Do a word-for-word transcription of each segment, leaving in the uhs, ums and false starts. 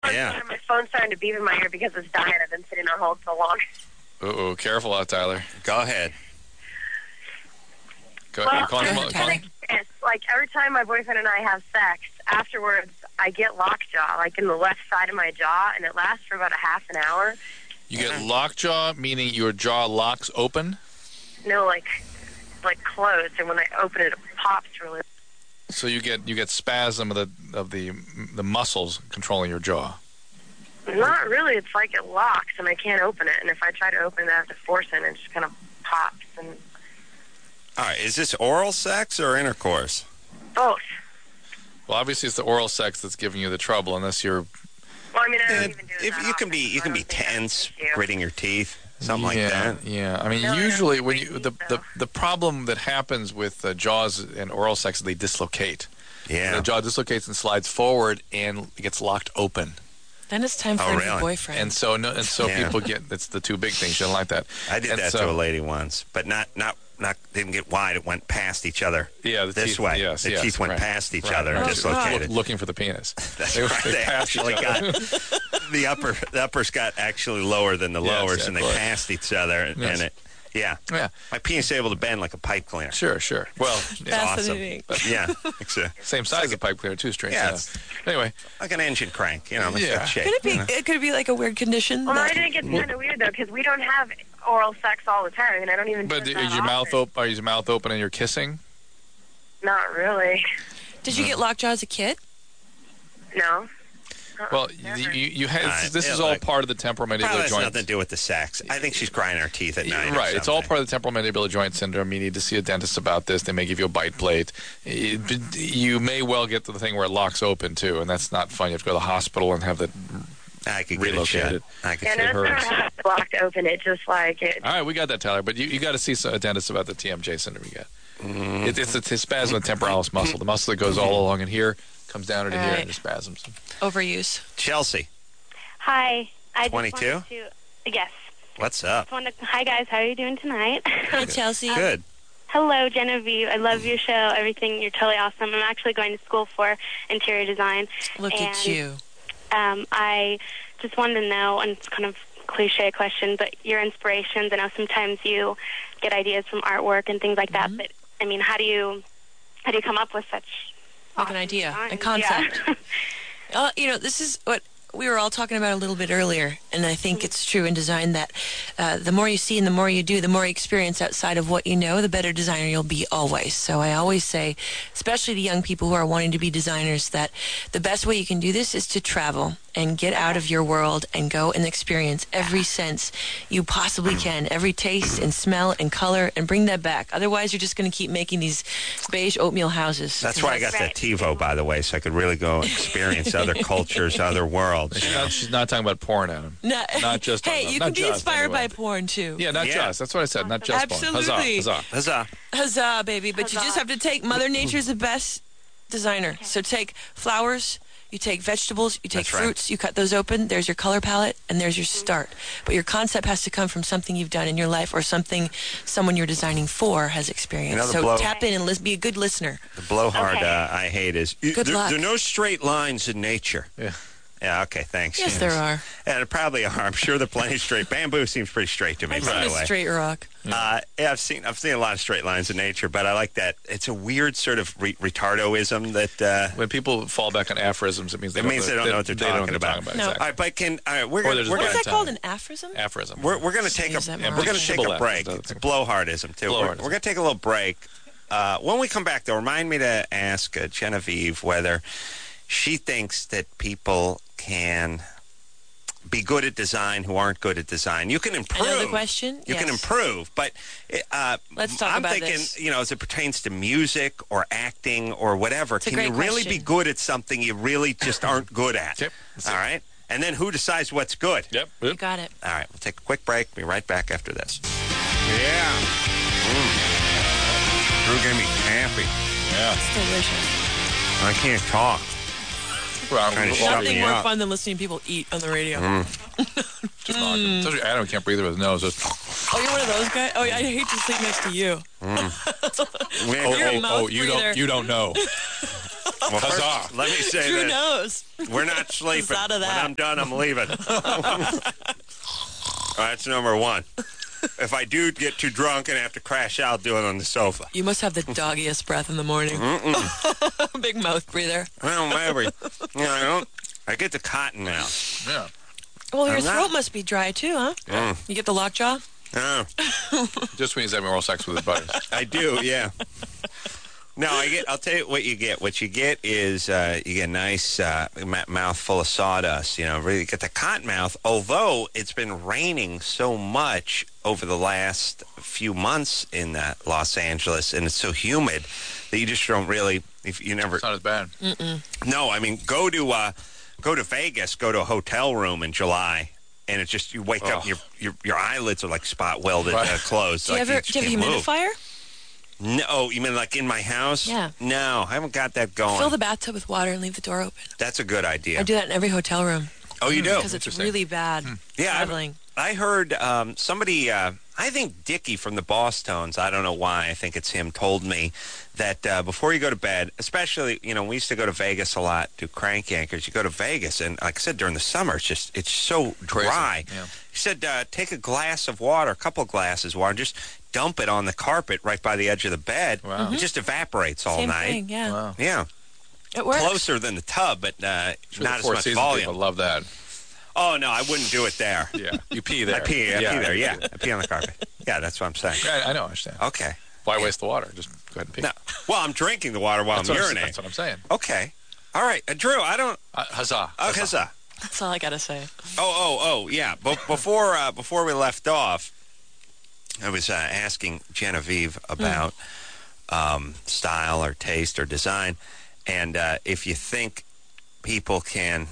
on Yeah. phone and my phone's starting to beep in my ear because it's dying. I've been sitting on hold so long. Uh-oh, careful out, Tyler. Go ahead. Go, Well, you're calling I'm from, just calling? kinda curious. Like, every time my boyfriend and I have sex, afterwards, I get lockjaw, like in the left side of my jaw, and it lasts for about a half an hour. You get lockjaw, meaning your jaw locks open? No, like, like closed, and when I open it, it pops really. So you get you get spasm of the of the the muscles controlling your jaw. Not really. It's like it locks, and I can't open it. And if I try to open it, I have to force it, and it just kind of pops. And All right, is this oral sex or intercourse? both. Well, obviously it's the oral sex that's giving you the trouble, unless you're. Well, I mean, I don't And even do it if that you can often, be, you so can I be don't think that's an tense, issue. gritting your teeth, something yeah, like that. Yeah, I mean, No, I don't usually when grit you my the, teeth, the though. the problem that happens with uh, jaws and oral sex, they dislocate. Yeah. The jaw dislocates and slides forward, and it gets locked open. Then it's time for Oh, a really? new boyfriend. And so, no, and so Yeah. people get it's the two big things. You don't like that. I did And that so- to a lady once, but not not not didn't get wide. It went past each other. Yeah, the this teeth, way. yes, the yes, teeth went right. past each Right, other right. and Oh, dislocated. Look- looking for the penis. That's They- right. they They passed each actually other. got the upper the uppers got actually lower than the Yes, lowers, yeah, and they of course. passed each other, and, Yes. and it. Yeah. Yeah, My penis is able to bend like a pipe cleaner. sure, sure. Well, yeah, Fascinating. Yeah. It's a, same size as a pipe cleaner, too. Strange. Yeah, enough. Anyway, like an engine crank, you know, it's Yeah. got shape. Could it be? It could it be like a weird condition? Well, no, I that- think it's kind of weird, though, because we don't have oral sex all the time. I mean, I don't even but do is it that your mouth often. open? Are your mouth open and you're kissing? Not really. Did you get lockjaw as a kid? No. Uh-uh, Well, never. you, you, you have, All right, this yeah, is all like- part of the temporal Probably mandibular has joint. nothing to do with the sex. I think she's grinding her teeth at night. or Right, it's all something. part of the temporal mandibular joint syndrome. You need to see a dentist about this. They may give you a bite plate. It- you may well get to the thing where it locks open too, and that's not fun. You have to go to the hospital and have the. I could get it shut. relocated. I could Yeah, it no, it's hurts. not have it blocked open. It just like it. All right, we got that, Tyler. But you, you got to see a dentist about the T M J syndrome you got. Mm-hmm. It, it's a spasm of the temporalis muscle. The muscle that goes all along in here comes down into here Right. and it spasms. Overuse. Chelsea, Hi. I just twenty-two? wanted to, yes. what's up? Just wanted to, hi, guys. How are you doing tonight? Hi, Chelsea. Good. Hello, Genevieve. I love your show. Everything. You're totally awesome. I'm actually going to school for interior design. Look and, at you. Um, I just wanted to know, and it's kind of cliche question, but your inspirations. I know sometimes you get ideas from artwork and things like that, but I mean, how do you how do you come up with such Like an awesome idea, designs? a concept. Yeah. Uh, you know, this is what we were all talking about a little bit earlier, and I think it's true in design that uh, the more you see and the more you do, the more you experience outside of what you know, the better designer you'll be always. So I always say, especially to young people who are wanting to be designers, that the best way you can do this is to travel and get out of your world and go and experience every sense you possibly can, every taste and smell and color, and bring that back. Otherwise, you're just going to keep making these beige oatmeal houses. That's why I got that Right. TiVo, by the way, so I could really go experience other cultures, other worlds. She's not, she's not talking about porn, Adam. No, Not just hey, on- you not can be just, inspired anyway. by porn too. Yeah, not Yeah. just. That's what I said. Not just porn. Absolutely. Huzzah, huzzah. Huzzah. Huzzah, baby. But you just Huzzah. have to take Mother Nature's the best designer. So take flowers, you take vegetables, you take That's right. fruits, you cut those open, there's your color palette, and there's your start. But your concept has to come from something you've done in your life or something someone you're designing for has experienced. You know, the so blow- tap in and lis- be a good listener. The blowhard Okay. uh, I hate is Good there, luck. there are no straight lines in nature. Yeah. Yeah, okay, thanks. Yes, there are. And there probably are. I'm sure there are plenty of straight. Bamboo seems pretty straight to me, I've by seen the a way. straight rock. Uh, yeah, I've seen I've seen a lot of straight lines in nature, but I like that. It's a weird sort of re- retardoism that. Uh, When people fall back on aphorisms, it means they It don't, means they don't know what they're they don't talking about. No. all Exactly. right, but can all right, we're Or gonna they're just we're What is gonna, that called, an aphorism? Aphorism. we're, we're gonna take Use a that we're more gonna often. take a Shibboleth break. is the other It's thing. blowhardism too. We're, Blowhardism. we're gonna take a little break. Uh, when we come back, though, remind me to ask uh, Genevieve whether she thinks that people can be good at design who aren't good at design. You can improve. Another question? You can Yes. improve, but uh, Let's talk I'm about thinking, this. you know, as it pertains to music or acting or whatever, It's a can you great really be question. good at something you really just aren't good at? Yep. That's All it. right? And then who decides what's good? Yep. You got it. All right, we'll take a quick break. Be right back after this. Yeah. Mm. Drew gave me taffy. Yeah. It's delicious. I can't talk. Well, Trying to well, shut Nothing me more up. fun than listening to people eat on the radio. just knocking. Especially Adam can't breathe with his nose. Just, Oh, you're one of those guys? Oh, I hate to sleep next to you. oh, You're a oh, mouth oh, you breather. don't, you don't know. Well, first, Huzzah. let me say Drew this. knows. We're not sleeping. Out of When that. I'm done, I'm leaving. That's number one. If I do get too drunk and have to crash out, I'll do it on the sofa. You must have the doggiest breath in the morning. Big mouth breather. Well, maybe. You know, I don't. I get the cotton mouth. Yeah. Well, your I'm not- throat must be dry too, huh? Mm. You get the lockjaw? Oh, Just when he's having oral sex with his buddies. I do, yeah. No, I get. I'll tell you what you get. What you get is uh, you get a nice uh, ma- mouth full of sawdust. You know, really get the cotton mouth. Although it's been raining so much over the last few months in uh, Los Angeles, and it's so humid that you just don't really. If you never. It's not as bad. No, I mean go to uh, go to Vegas. Go to a hotel room in July. And it's just you wake up, Oh. your your your eyelids are like spot welded Right. uh, closed. Do you like ever just do you have a can't move. humidifier? No, oh, you mean like in my house? Yeah. No, I haven't got that going. Fill the bathtub with water and leave the door open. That's a good idea. I do that in every hotel room Oh, you do? because it's Interesting. really bad Yeah, I've- traveling. I heard um, somebody, uh, I think Dickie from the Boss Tones, I don't know why, I think it's him, told me that uh, before you go to bed, especially, you know, we used to go to Vegas a lot, do crank anchors. You go to Vegas, and like I said, during the summer, it's just, it's so dry. Yeah. He said, uh, take a glass of water, a couple of glasses of water, and just dump it on the carpet right by the edge of the bed. Wow. It just evaporates all Same night. thing, yeah. Wow. Yeah. It works. Closer than the tub, but uh, Sure, not the as Four much Seasons volume. people love that. Oh, no, I wouldn't do it there. Yeah. You pee there. I pee, I yeah. pee there, yeah. I pee on the carpet. Yeah, that's what I'm saying. I, I know, I understand. Okay. Why waste the water? Just go ahead and pee. No. Well, I'm drinking the water while that's, I'm what I'm, urinating. that's what I'm saying. Okay. All right. Uh, Drew, I don't... Uh, huzzah. Oh, huzzah. That's all I gotta say. Oh, oh, oh, yeah. But before, uh, before we left off, I was uh, asking Genevieve about um, style or taste or design, and uh, if you think people can...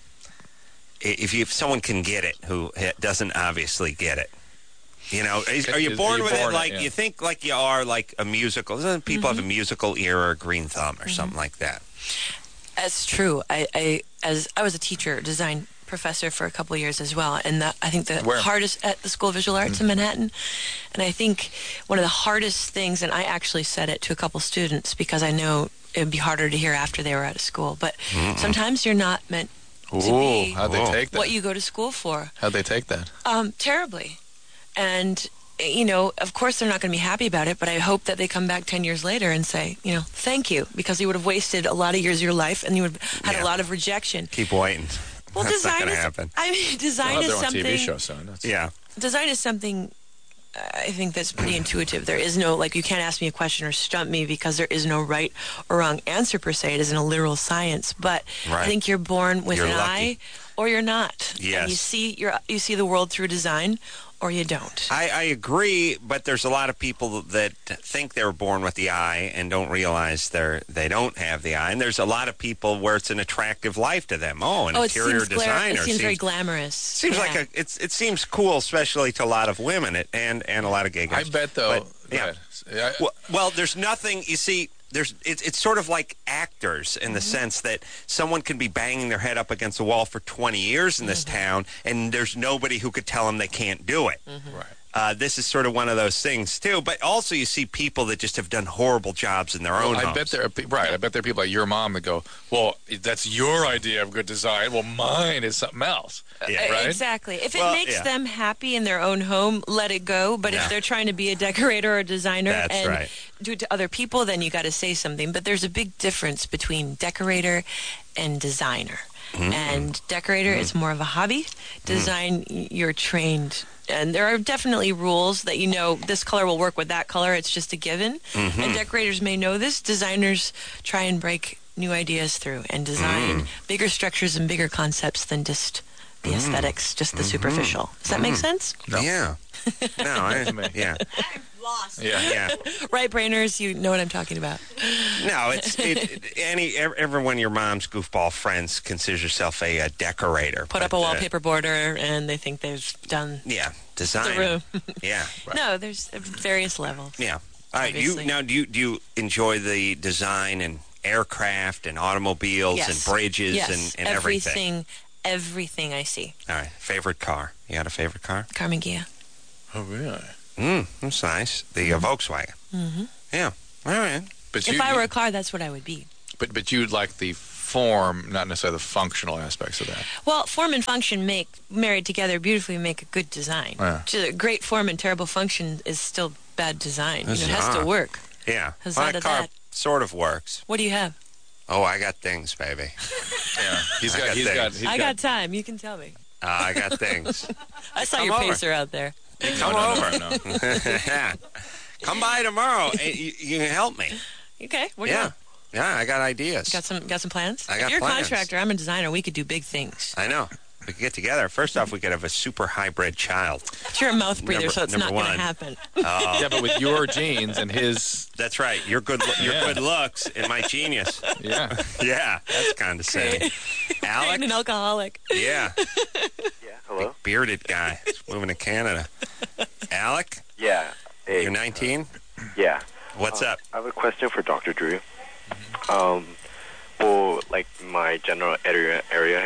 If, you, if someone can get it who ha- doesn't obviously get it. You know, is, are you Is- born are you with born it? it, Like, yeah. you think like you are like a musical. Doesn't people have a musical ear or a green thumb or something like that? That's true. I, I as I was a teacher, design professor for a couple of years as well, and that, I think the Where? hardest at the School of Visual Arts in Manhattan, and I think one of the hardest things, and I actually said it to a couple students because I know it would be harder to hear after they were out of school, but sometimes you're not meant to be How'd they Whoa. take that? what you go to school for. How'd they take that? Um, terribly. And, you know, of course they're not going to be happy about it, but I hope that they come back ten years later and say, you know, thank you, because you would have wasted a lot of years of your life and you would have had Yeah. a lot of rejection. Keep waiting. Well, That's design not going is, to happen. I mean, design Well, is they're on something, T V show soon. That's, Yeah. design is something uh, I think that's pretty intuitive. There is no, like, you can't ask me a question or stump me because there is no right or wrong answer per se. It isn't a literal science, but Right. I think you're born with You're an lucky. eye or you're not. Yes. And you see, you're, you see the world through design or you don't. I, I agree, but there's a lot of people that think they were born with the eye and don't realize they're they don't have the eye. And there's a lot of people where it's an attractive life to them. Oh, an oh, it interior seems, gla- designer it seems very glamorous. seems Yeah. like a it's it seems cool, especially to a lot of women it, and and a lot of gay guys. I bet, though. But, go yeah. ahead. Yeah, Well, well, there's nothing. You see, there's it's it's sort of like actors in the Mm-hmm. sense that someone can be banging their head up against the wall for twenty years in this Mm-hmm. town, and there's nobody who could tell them they can't do it. right. Uh, this is sort of one of those things too. But also, you see people that just have done horrible jobs in their own I homes. bet there are pe- right. I bet there are people like your mom that go, "Well, that's your idea of good design. Well, mine is something else." Yeah. Uh, right? Exactly. If it Well, makes yeah. them happy in their own home, let it go. But Yeah. if they're trying to be a decorator or a designer That's and right. do it to other people, then you got to say something. But there's a big difference between decorator and designer. Mm-hmm. And decorator is more of a hobby. Design, y you're trained. And there are definitely rules that you know this color will work with that color. It's just a given. Mm-hmm. And decorators may know this. Designers try and break new ideas through and design bigger structures and bigger concepts than just the aesthetics, just the superficial. Does that make sense? Yeah. No, I, yeah, Lost. Yeah. yeah. Right, brainers, you know what I'm talking about. No, it's it, it, any ev- every one of your mom's goofball friends considers yourself a, uh decorator. Put up but, a uh, wallpaper border and they think they've done yeah, the design. room. Yeah, No, there's various levels. yeah. All right, you Obviously. now do you do you enjoy the design and aircraft and automobiles Yes. and bridges yes. and, and everything? everything, everything I see. All right, favorite car? You got a favorite car? Carmen Gia. Oh, really? Mm, that's nice. The uh, Volkswagen. Mm-hmm. Yeah. All right. But If you, I were a car, that's what I would be. But but you'd like the form, not necessarily the functional aspects of that. Well, form and function make, married together beautifully, make a good design. Yeah. Just a great form and terrible function is still bad design. You know, it has to Huzzah. work. Yeah. Huzzah My to car that. sort of works. What do you have? Oh, I got things, baby. Yeah, he's I got, got he's things. got, he's I got time. You can tell me. Uh, I got things. I saw Come your over. pacer out there. Come no, no, over. No, no, no. Yeah. Come by tomorrow. Hey, you, you can help me. Okay. What do Yeah. you want? Yeah, I got ideas. Got some got some plans? I got if you're plans. a contractor, I'm a designer. We could do big things. I know. We could get together. First off, we could have a super hybrid child. But you're a mouth breather, Number- so it's number not going to one. happen. Oh, Yeah, but with your genes and his, that's right. Your good, lo- your Yeah. good looks and my genius. yeah. Yeah, that's condescending. Alec. And an alcoholic. Yeah, Yeah, hello? big bearded guy. He's moving to Canada. Alec, Yeah. Hey, you're nineteen. yeah. What's Uh, up? I have a question for Doctor Drew. Um, well, like my general area, area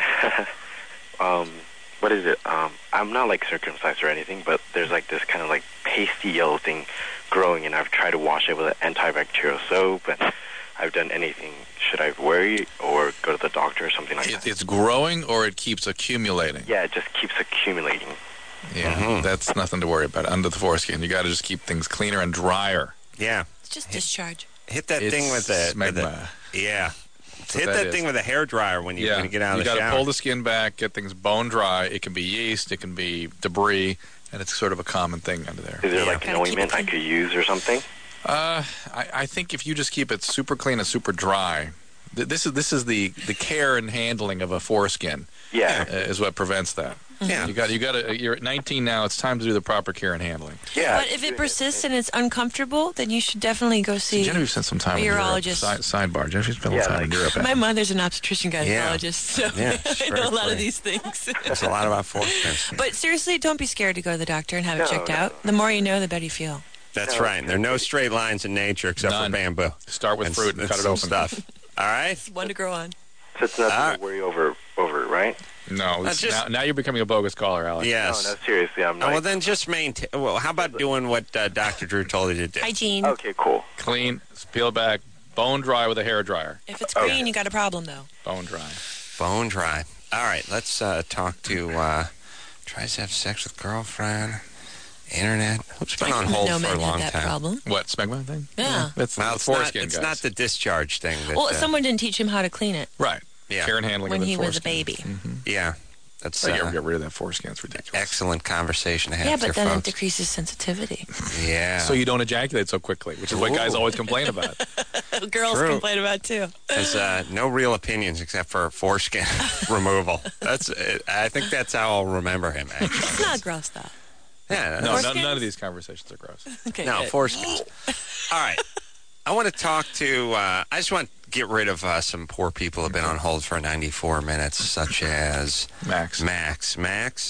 um, what is it? Um, I'm not like circumcised or anything, but there's like this kind of like pasty yellow thing growing, and I've tried to wash it with an antibacterial soap, and I've done anything. Should I worry or go to the doctor or something like It, that? it's growing or it keeps accumulating. Yeah, it just keeps accumulating. Yeah, Mhm. that's nothing to worry about. Under the foreskin, you got to just keep things cleaner and drier. Yeah, It's just discharge. hit that It's thing with the, with the smegma. yeah. what Hit that that is. thing with a hair dryer when you Yeah, when you get out of you the got to shower. pull the skin back, get things bone dry. It can be yeast, it can be debris, and it's sort of a common thing under there. Is there Yeah. like an Gotta keep it ointment I clean. could use or something? Uh, I, I think if you just keep it super clean and super dry, th- this is this is the, the care and handling of a foreskin Yeah. uh, is what prevents that. Yeah. You got you got to. You're at nineteen now. It's time to do the proper care and handling. Yeah. But if it persists and it's uncomfortable, then you should definitely go see. Genevieve spent some time a in Europe. urologist. Side, sidebar. Genevieve spent a Yeah, little time in like- Europe. My mother's an obstetrician Yeah. gynecologist, so Yeah, I know a lot strictly. of these things. There's a lot about foreskins. But seriously, don't be scared to go to the doctor and have it No, checked no. out. The more you know, the better you feel. That's No, right. There are no straight lines in nature except None. for bamboo. Start with and, fruit and and cut it some open. stuff. All right. It's one to grow on. So it's nothing Ah. to worry over, over, right? No, That's it's- just- now, now you're becoming a bogus caller, Alex. Yes. No, no, seriously, I'm Oh, not. well, then just maintain. Well, how about doing what uh, Doctor Drew told you to do? Hygiene. Okay, cool. Clean, peel back, bone dry with a hair dryer. If it's Okay. green, you got a problem, though. Bone dry. Bone dry. All right. Let's uh, talk to. Uh, tries to have sex with girlfriend. Internet. Who's been on hold no for men a long had that time? problem. What, smegma thing? Yeah. That's Well, the it's not. foreskin, It's guys. not the discharge thing. That, Well, uh, someone didn't teach him how to clean it Right. Yeah. Care and handling when of the he was a foreskin. baby. Mm-hmm. Yeah. That's So uh, get rid of that foreskin. It's ridiculous. excellent conversation to have Yeah, there, but then it folks. decreases sensitivity. Yeah. So you don't ejaculate so quickly, which is what guys Ooh. always complain about. Girls True. complain about too. Has uh, no real opinions except for foreskin removal. That's. Uh, I think that's how I'll remember him. Actually. It's not gross, though. Yeah. No, that's- none, Foreskins? none of these conversations are gross. Okay. No, good. foreskins. All right. I want to talk to. Uh, I just want to get rid of uh, some poor people who have been on hold for ninety-four minutes, such as Max. Max. Max.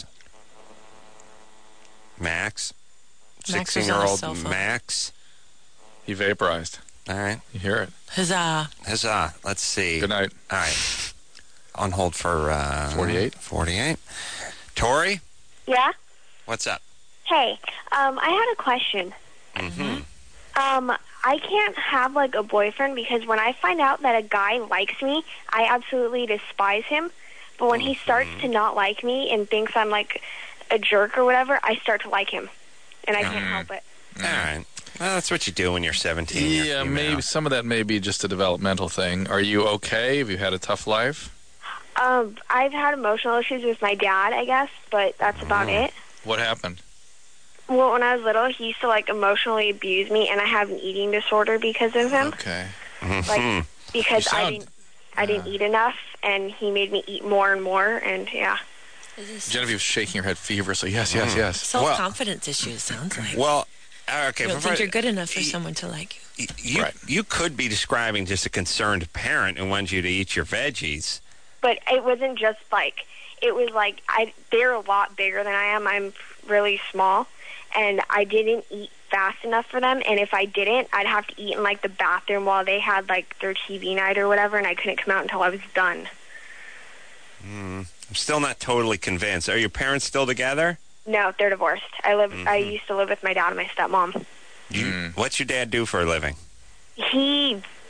Max. Max is on his sixteen-year-old cell phone. Max. He vaporized. All right. You hear it. Huzzah. Huzzah. Let's see. Good night. All right. On hold for uh, forty-eight. forty-eight. Tori, Yeah? what's up? Hey, um, I had a question. Mm-hmm. Um, I can't have, like, a boyfriend because when I find out that a guy likes me, I absolutely despise him. But when he starts to not like me and thinks I'm, like, a jerk or whatever, I start to like him. And I can't help it. All right. Well, that's what you do when you're seventeen. You're Yeah, female. maybe some of that may be just a developmental thing. Are you okay? Have you had a tough life? Um, I've had emotional issues with my dad, I guess, but that's about it. What happened? Well, when I was little, he used to, like, emotionally abuse me, and I have an eating disorder because of him. Okay. Mhm. Like, because You I sound- didn't, I didn't eat enough, and he made me eat more and more, and yeah. Is this Genevieve was shaking her head feverishly. Yes, yes, Mm. yes. self-confidence issues, sounds like. Well, uh, okay. you don't before- think you're good enough for y- someone to like you. y- You, Right. you could be describing just a concerned parent who wants you to eat your veggies. But it wasn't just, like, it was, like, I they're a lot bigger than I am. I'm really small, and I didn't eat fast enough for them, and if I didn't, I'd have to eat in, like, the bathroom while they had, like, their T V night or whatever, and I couldn't come out until I was done. I'm still not totally convinced. Are your parents still together? No, they're divorced. I live. I Mm-hmm. used to live with my dad and my stepmom. You, Mm. What's your dad do for a living? He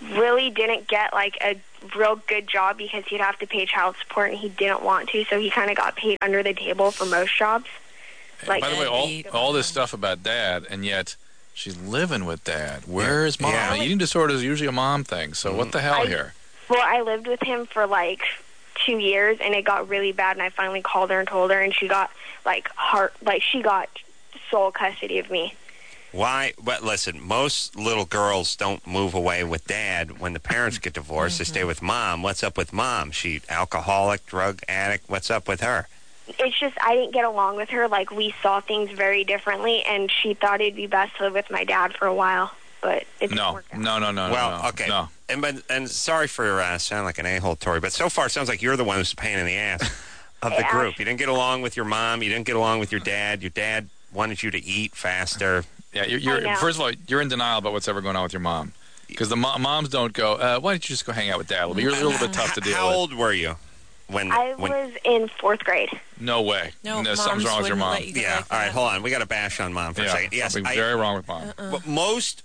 really didn't get like a real good job because he'd have to pay child support, and he didn't want to, so he kind of got paid under the table for most jobs. Like, By the way, all all this stuff about dad, and yet she's living with dad. Where is mom? Yeah. Eating disorder is usually a mom thing. So what the hell I- here? Well, I lived with him for like two years, and it got really bad, and I finally called her and told her, and she got like heart, like she got sole custody of me. Why? But listen, most little girls don't move away with dad when the parents get divorced. They stay with mom. What's up with mom? She alcoholic, drug addict. What's up with her? It's just I didn't get along with her. Like, we saw things very differently, and she thought it'd be best to live with my dad for a while, but it didn't No, work out. no, no, no, Well, no. okay. No. And but and sorry for uh, sounding like an a-hole, Tori, but so far it sounds like you're the one who's a pain in the ass of the Yeah. group. You didn't get along with your mom. You didn't get along with your dad. Your dad wanted you to eat faster. Yeah, you're, I you're know. first of all, you're in denial about what's ever going on with your mom. Because the mo- moms don't go, uh, why don't you just go hang out with dad? It'll be a little bit tough to deal How with. old were you when? I when was in fourth grade. No way. No, There's moms something's wrong with your wouldn't mom. let you go yeah. like all right. that. Hold on. We got to bash on mom for a Yeah, second. Yes. something I, very wrong with mom. but most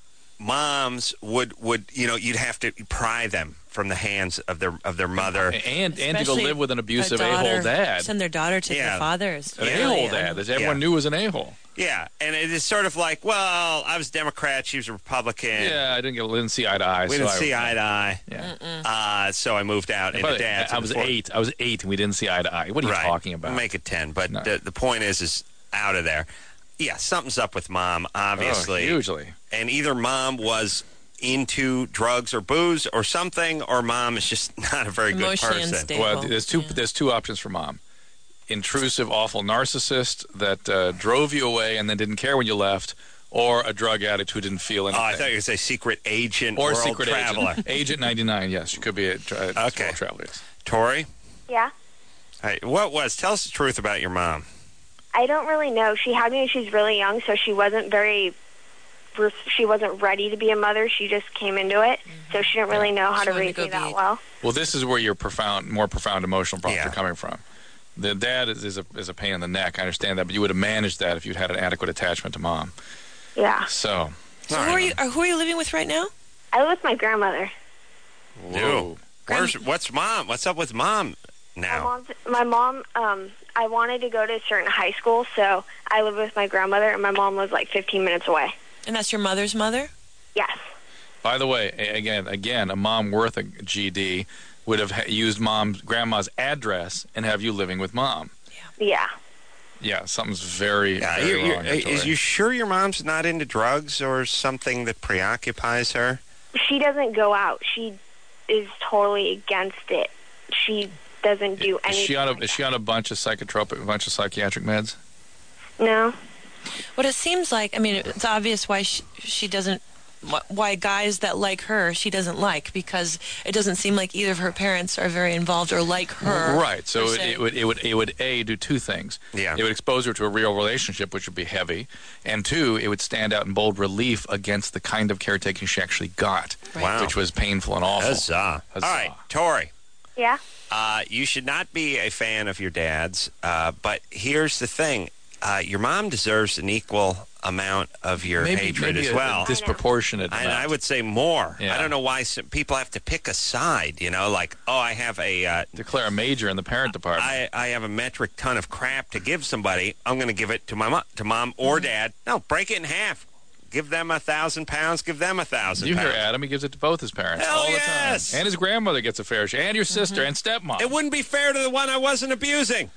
moms would would you know you'd have to pry them from the hands of their of their mother. And and to go Especially live with an abusive a daughter- a-hole dad. Send their daughter to Yeah. their fathers. An Yeah. a-hole dad that everyone Yeah. knew was an a-hole. Yeah, and it is sort of like, well, I was Democrat, she was a Republican. Yeah, I didn't get didn't see eye to eye. We so didn't I, see eye to eye. Yeah. Uh, so I moved out By into the way, dad's. I in was the fourth- eight. I was eight, and we didn't see eye to eye. What are you right. talking about? Make it ten, but No. the, the point is, is out of there. Yeah, something's up with mom, obviously. Oh, hugely. And either mom was into drugs or booze or something, or mom is just not a very good Emotionally person. unstable. Well, there's two. Yeah. There's two options for mom: intrusive, awful narcissist that uh, drove you away and then didn't care when you left, or a drug addict who didn't feel Oh, anything. I thought you were going to say secret agent, or world secret traveler. agent. Agent ninety-nine. Yes, she could be a, tra- a Okay. world traveler. Yes. Tori, Yeah. hey, what was? Tell us the truth about your mom. I don't really know. She had me when she was really young, so she wasn't very, she wasn't ready to be a mother. She just came into it, so she didn't really know how She to wanted to raise go me that be- well. Well, this is where your profound, more profound emotional problems Yeah. are coming from. The dad is, is a is a pain in the neck. I understand that, but you would have managed that if you'd had an adequate attachment to mom. Yeah. So, So All who right. are you? Or who are you living with right now? I live with my grandmother. Whoa. Where's what's mom? What's up with mom My now? mom's, my mom, um, I wanted to go to a certain high school, so I lived with my grandmother, and my mom was like fifteen minutes away. And that's your mother's mother? Yes. by the way, a- again, again, a mom worth a G D would have ha- used mom's grandma's address and have you living with mom. Yeah. Yeah, something's very, Yeah, very you're- you're- wrong. here, is Tori. you sure your mom's not into drugs or something that preoccupies her? She doesn't go out. She is totally against it. She doesn't do Is anything. she on a like is she on a bunch of psychotropic, a bunch of psychiatric meds? that. No. What it seems like, I mean, it's obvious why she, she doesn't, wh- why guys that like her, she doesn't like, because it doesn't seem like either of her parents are very involved or like her. Right. So per it, se. it would it would it would a do two things. Yeah. It would expose her to a real relationship, which would be heavy, and two, it would stand out in bold relief against the kind of caretaking she actually got, Right. Wow. which was painful and awful. Huzzah. Huzzah. All right, Tori. Yeah. Uh, you should not be a fan of your dad's, uh, but here's the thing. Uh, your mom deserves an equal amount of your Maybe, hatred maybe as a- well. a disproportionate. And amount. I would say more. Yeah. I don't know why some people have to pick a side, you know, like, oh, I have a uh, declare a major in the parent department. I, I have a metric ton of crap to give somebody. I'm going to give it to my mo- to mom or dad. No, break it in half. Give them a thousand pounds. Give them a thousand you hear pounds. Adam? He gives it to both his parents Hell all the yes! time, and his grandmother gets a fair share, and your sister and stepmom. It wouldn't be fair to the one I wasn't abusing.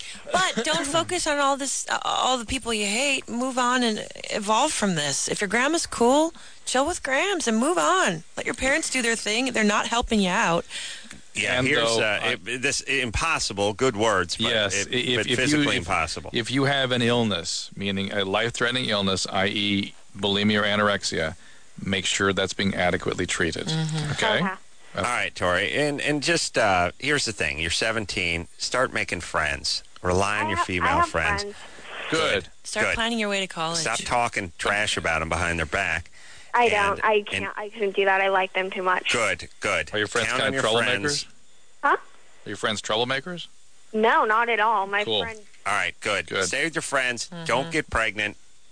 But don't focus on all this, uh, all the people you hate. Move on and evolve from this. If your grandma's cool, chill with Grams and move on. Let your parents do their thing. They're not helping you out. Yeah, And here's though, uh, I- it, this impossible. Good words, but, Yes, it, if- but if you- physically if- impossible. If you have an illness, meaning a life-threatening illness, that is bulimia or anorexia, make sure that's being adequately treated. Okay? Okay. All right, Tori, and and just uh, here's the thing: you're seventeen. Start making friends. Rely on I your ha- I female have friends. friends. Good. Start Good. planning your way to college. Stop talking trash about them behind their back. I And- don't. I and- can't. I couldn't do that. I like them too much. Good, good. Are your friends Count on kind of your troublemakers? friends. Huh? Are your friends troublemakers? No, not at all. My Cool. friend. All right, good. Good. Stay with your friends. Don't get pregnant.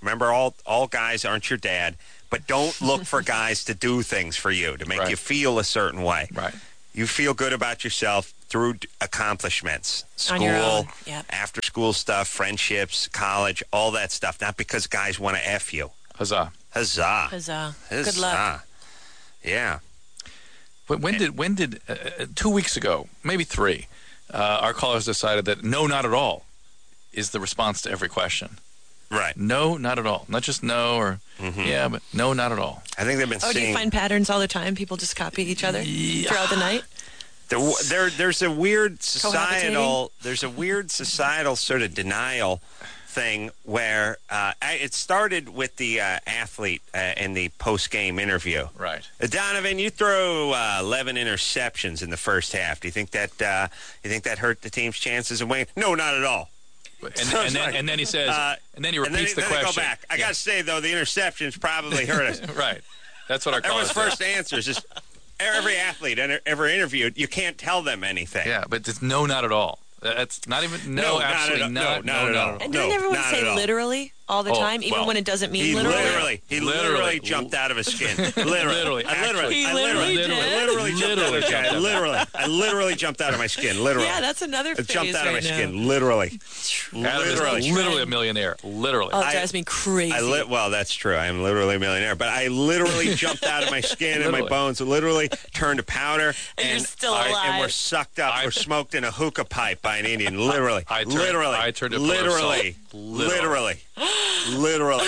Remember, all all guys aren't your dad, but don't look for guys to do things for you, to make Right. you feel a certain way. Right. You feel good about yourself through d- accomplishments, On your school, own, yep. after school stuff, friendships, college, all that stuff. Not because guys want to F you. Huzzah. Huzzah. Huzzah. Huzzah. Good luck. Yeah. When, when did when did uh, uh, two weeks ago, maybe three, uh, our callers decided that no, not at all, is the response to every question. Right. No, not at all. Not just no or yeah, but no, not at all. I think they've been Oh, do seeing... you find patterns all the time? People just copy each other throughout the night? There, there, there's a weird Cohabitating? societal, there's a weird societal sort of denial thing where uh, I, it started with the uh, athlete uh, in the post-game interview. Right. Uh, Donovan, you throw uh, eleven interceptions in the first half. Do you think that uh, you think that hurt the team's chances of winning? No, not at all. And, and, then, and then he says, Uh, and then he and then, repeats then the they question. go back. I Yeah. got to say though, the interceptions probably hurt us. Right. That's what our callers Everyone's say. first answer is just every athlete ever interviewed. You can't tell them anything. Yeah, but it's no, not at all. That's not even no, No, not absolutely at all. not. No, not at all. And No, doesn't everyone not say at all. literally all the Oh, time, even well, when it doesn't mean He literally? literally, he literally, Literally. jumped out of his skin. Literally, Literally, I literally, actually. He I literally, literally I did? literally jumped out Literally of jumped I out. literally, I literally jumped out of my skin. Literally, Yeah, that's another I phase jumped out of my right now. skin. Literally, Adam is literally. literally a millionaire. Literally. Oh, it I- drives me crazy. I li- well, that's true. I am literally a millionaire, but I literally jumped out of my skin and my Literally. bones literally turned to powder, And you're still I- and alive. were sucked up I- or smoked in a hookah pipe by an Indian. Literally, I turned- literally, I turned a pillar of literally, salt. literally, literally.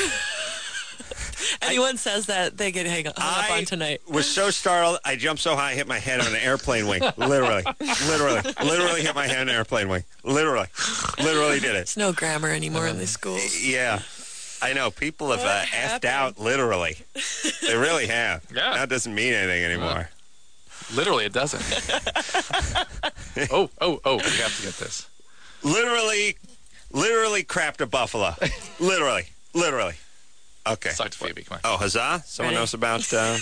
Anyone says that, they get hung hung up I on tonight. was so startled, I jumped so high, I hit my head on an airplane wing. Literally, literally, literally hit my head on an airplane wing. Literally, literally did it. There's no grammar anymore in these schools. Yeah, I know. People have What uh, effed happened? out. Literally, they really have. Yeah. That doesn't mean anything anymore. Literally, it doesn't. oh, oh, oh! We have to get this. Literally, literally crapped a buffalo. Literally, literally. Okay. Let's talk to Phoebe. Come on. Oh, huzzah! Someone Ready? knows about uh,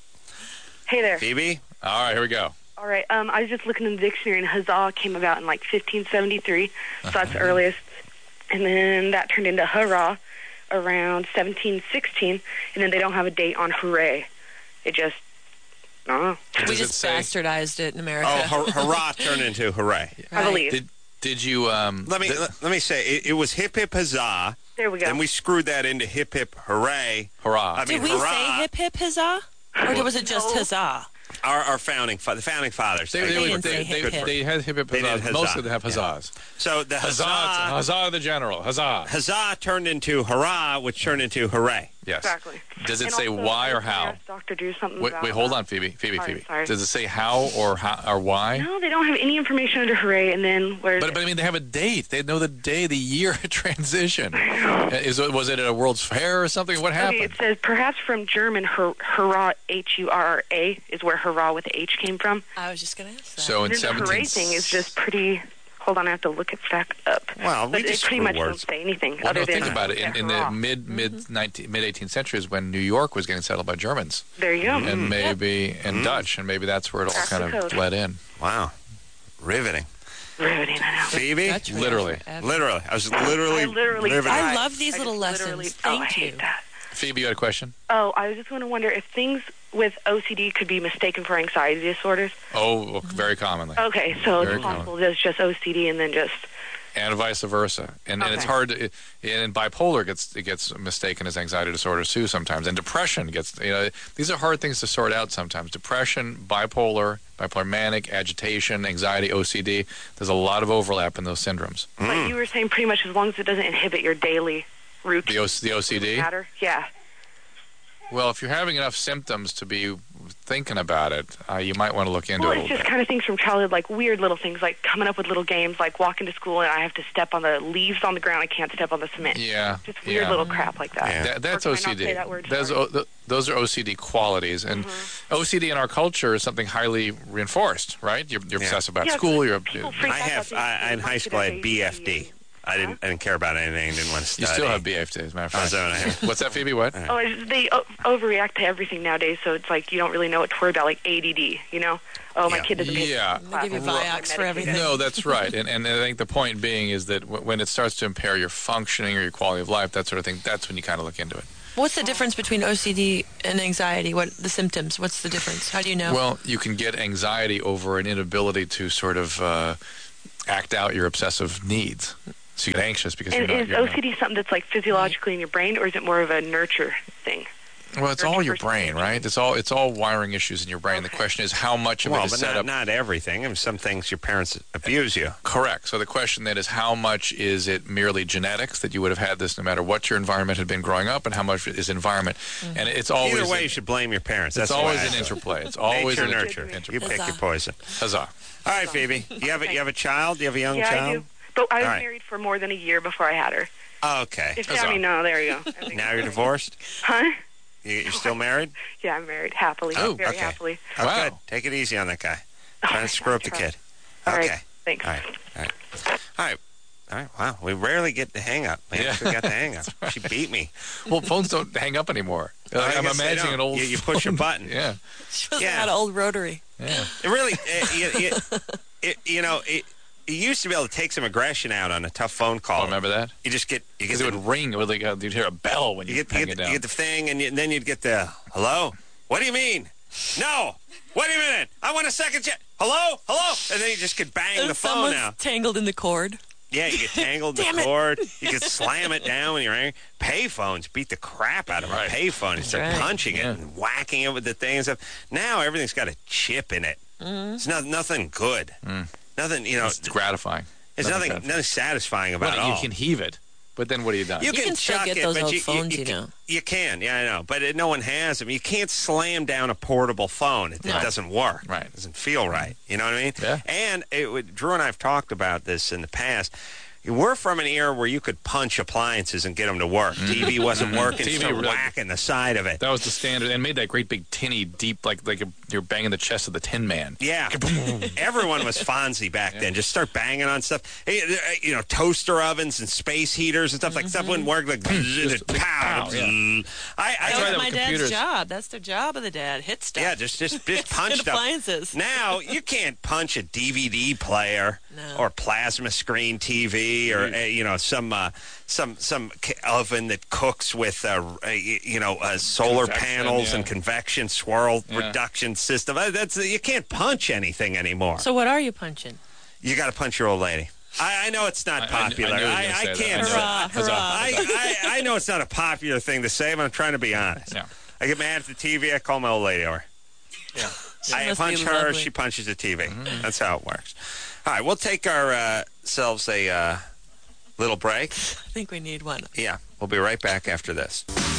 Hey there. Phoebe? All right, here we go. All right. Um, I was just looking in the dictionary, and huzzah came about in like fifteen seventy-three, so that's the earliest. And then that turned into hurrah around seventeen sixteen, and then they don't have a date on hooray. It just, I don't know. Does We it just say? bastardized it in America. Oh, hur- hurrah turned into hooray. I believe. Did Did you? Um, Let me th- let, let me say it, it was hip hip huzzah. There we go. Then we screwed that into hip hip hooray. hurrah! I mean, Did we hurrah. say hip hip huzzah? Or was it just No. huzzah? Our, our founding, fa- the founding fathers. they, I they, think they, didn't were say they, hip good they, for- they had hip hip They did huzzahs. huzzah. Most of them have Yeah. huzzahs. So the Huzzah! huzzah, Huzzah the general! Huzzah! huzzah turned into hurrah, which turned into hooray. Yes. Exactly. Does it And say also, why or I how? asked Doctor Drew something Wait, about wait, hold that. on, Phoebe. Phoebe, Sorry, Phoebe. sorry. Does it say how or how or why? No, they don't have any information under hooray, and then where's But, but I mean, they have a date. They know the day, the year of transition. Is it, was it at a World's Fair or something? What happened? Okay, it says perhaps from German, hur- hurrah, H U R R A, is where hurrah with the H came from. I was just going to ask that. So in And then the hooray seventeen. thing is just pretty. Hold on, I have to look it back up. Well, we but just they pretty screw much words. don't say anything Well, other no, than think about it. In, in the hurrah. mid mid nineteen mid eighteenth centuries, when New York was getting settled by Germans, There you go. and maybe and Dutch, and maybe that's where it all Crack kind the of code. bled in. Wow, riveting. Riveting, I know. Phoebe, Dutch radio Literally. forever. literally, I was literally, I literally riveting. I died. love these I little just lessons. literally- Thank oh, I hate you. that. Phoebe, you had a question? Oh, I was just going to wonder if things with O C D could be mistaken for anxiety disorders. Oh, well, very commonly, Okay, so Very it's possible there's just O C D and then just and vice versa. And, and it's Okay. hard. To, and bipolar gets it gets mistaken as anxiety disorders too sometimes, and depression gets. You know, these are hard things to sort out sometimes. Depression, bipolar, bipolar manic, agitation, anxiety, O C D. There's a lot of overlap in those syndromes. But you were saying pretty much as long as it doesn't inhibit your daily routine. The, o- the O C D. Matter? Yeah. Well, if you're having enough symptoms to be thinking about it, uh, you might want to look into Well, it a it's little just bit. kind of things from childhood, like weird little things, like coming up with little games, like walking to school and I have to step on the leaves on the ground. I can't step on the cement. Yeah, Just weird yeah. little crap like that. Yeah. That, that's Or O can I not C D. say that word? Those, Sorry. o, th- those are O C D qualities, and O C D in our culture is something highly reinforced. Right? You're, you're Yeah. obsessed about Yeah, school. You're people you- freak I out have about I, things in like high school I had A D B H F D D. I didn't. I didn't care about anything. Didn't want to study. You still have B A F T, as a matter of Oh, fact. is that what I have? What's that, Phoebe? What? Oh, it's- they o- overreact to everything nowadays, so it's like you don't really know what to worry about, like A D D, you know? Oh, my Yeah. kid doesn't pay Yeah. attention to class. They give you I'm Vioxx for medicated. everything. No, that's right. And, and I think the point being is that w- when it starts to impair your functioning or your quality of life, that sort of thing, that's when you kind of look into it. What's the difference between O C D and anxiety? What the symptoms? What's the difference? How do you know? Well, you can get anxiety over an inability to sort of uh, act out your obsessive needs. So you get anxious because And you're not... is you're O not- C D something that's like physiologically in your brain, or is it more of a nurture thing? Well, it's all your brain, right? It's all it's all wiring issues in your brain. The question is how much of Well, it is but set not, up. not everything. I mean, some things your parents abuse you. Correct. So the question then is how much is it merely genetics that you would have had this no matter what your environment had been growing up, and how much is environment? Mm-hmm. And it's always Either way, you should blame your parents. it's That's the way always I an feel. interplay. It's always Nature, an nurture. interplay. You pick your Huzzah. poison. Huzzah. All right, Phoebe. You have a, you have a child? Do you have a young Yeah, child? I do. But I was All right. married for more than a year before I had her. Oh, okay. If, Huzzah. I mean, no, there you go. I think- Now you're divorced? Huh? You, you're still married? Yeah, I'm married happily. Oh, very okay. happily. Oh, Wow. good. Take it easy on that guy. Oh, Trying my to screw up gosh, the Charles. kid. All Okay. right. Thanks. All right. All right. All right. All right. Wow. We rarely get the hang up. We Yeah. actually got the hang up. She beat me. Well, phones don't hang up anymore. I Like, I'm guess they imagining don't. an old. You- you push a phone. button. Yeah. she was yeah. an old rotary. Yeah. It really, uh, you, you, it, you know, it, you used to be able to take some aggression out on a tough phone call. Oh, remember that? You just get, you get Because it the, would ring. It would like, uh, you'd hear a bell when you, you get, you hang get, it the, down. you get the thing, and, you, and then you'd get the hello. What do you mean? No. Wait a minute. I want a second check. Hello, hello, and then you just could bang And the phone someone's out. tangled in the cord. Yeah, you get tangled in Damn the it. cord. You can slam it down when you're angry. Payphones beat the crap out of Right. a payphone. You start right. punching Yeah. it and whacking it with the thing and stuff. Now everything's got a chip in it. Mm-hmm. It's not nothing good. Nothing, you know. It's gratifying. There's Nothing nothing, gratifying. nothing satisfying about Well, it you all. can heave it, but then what have you done? You You can still chuck get it, those but old you, phones, you, you can- know. You can, yeah, I know. But it, no one has them. You can't slam down a portable phone. It, it No. doesn't work. Right. It doesn't feel right. You know what I mean? Yeah. And it would, Drew and I have talked about this in the past. We're from an era where you could punch appliances and get them to work. T V wasn't working, T V so really- whacking the side of it. That was the standard, and made that great big tinny, deep, like like a, you're banging the chest of the Tin Man. Yeah, everyone was Fonzie back then. Just start banging on stuff. Hey, uh, You know, toaster ovens and space heaters and stuff like stuff wouldn't work. Like Just pow. pow, yeah. I, I tried That was that my with dad's computers. job. That's the job of the dad. Hit stuff. yeah, just just just punch Hit stuff. appliances. Now you can't punch a D V D player No. or plasma screen T V or uh, you know some uh, some some ca- oven that cooks with uh, uh, you know uh, solar Convection, panels yeah. and convection swirl Yeah. reduction system. Uh, That's you can't punch anything anymore. So what are you punching? You got to punch your old lady. I, I know it's not I- I kn- I popular. knew you were I, gonna I, say that. can't. I knew it. Hurrah, Huzzah. hurrah. I, I, I know it's not a popular thing to say, but I'm trying to be honest. Yeah. I get mad at the T V. I call my old lady over. Yeah. I must punch be her. lovely. She punches the T V. That's how it works. All right, we'll take our, uh, ourselves a uh, little break. I think we need one. Yeah, we'll be right back after this.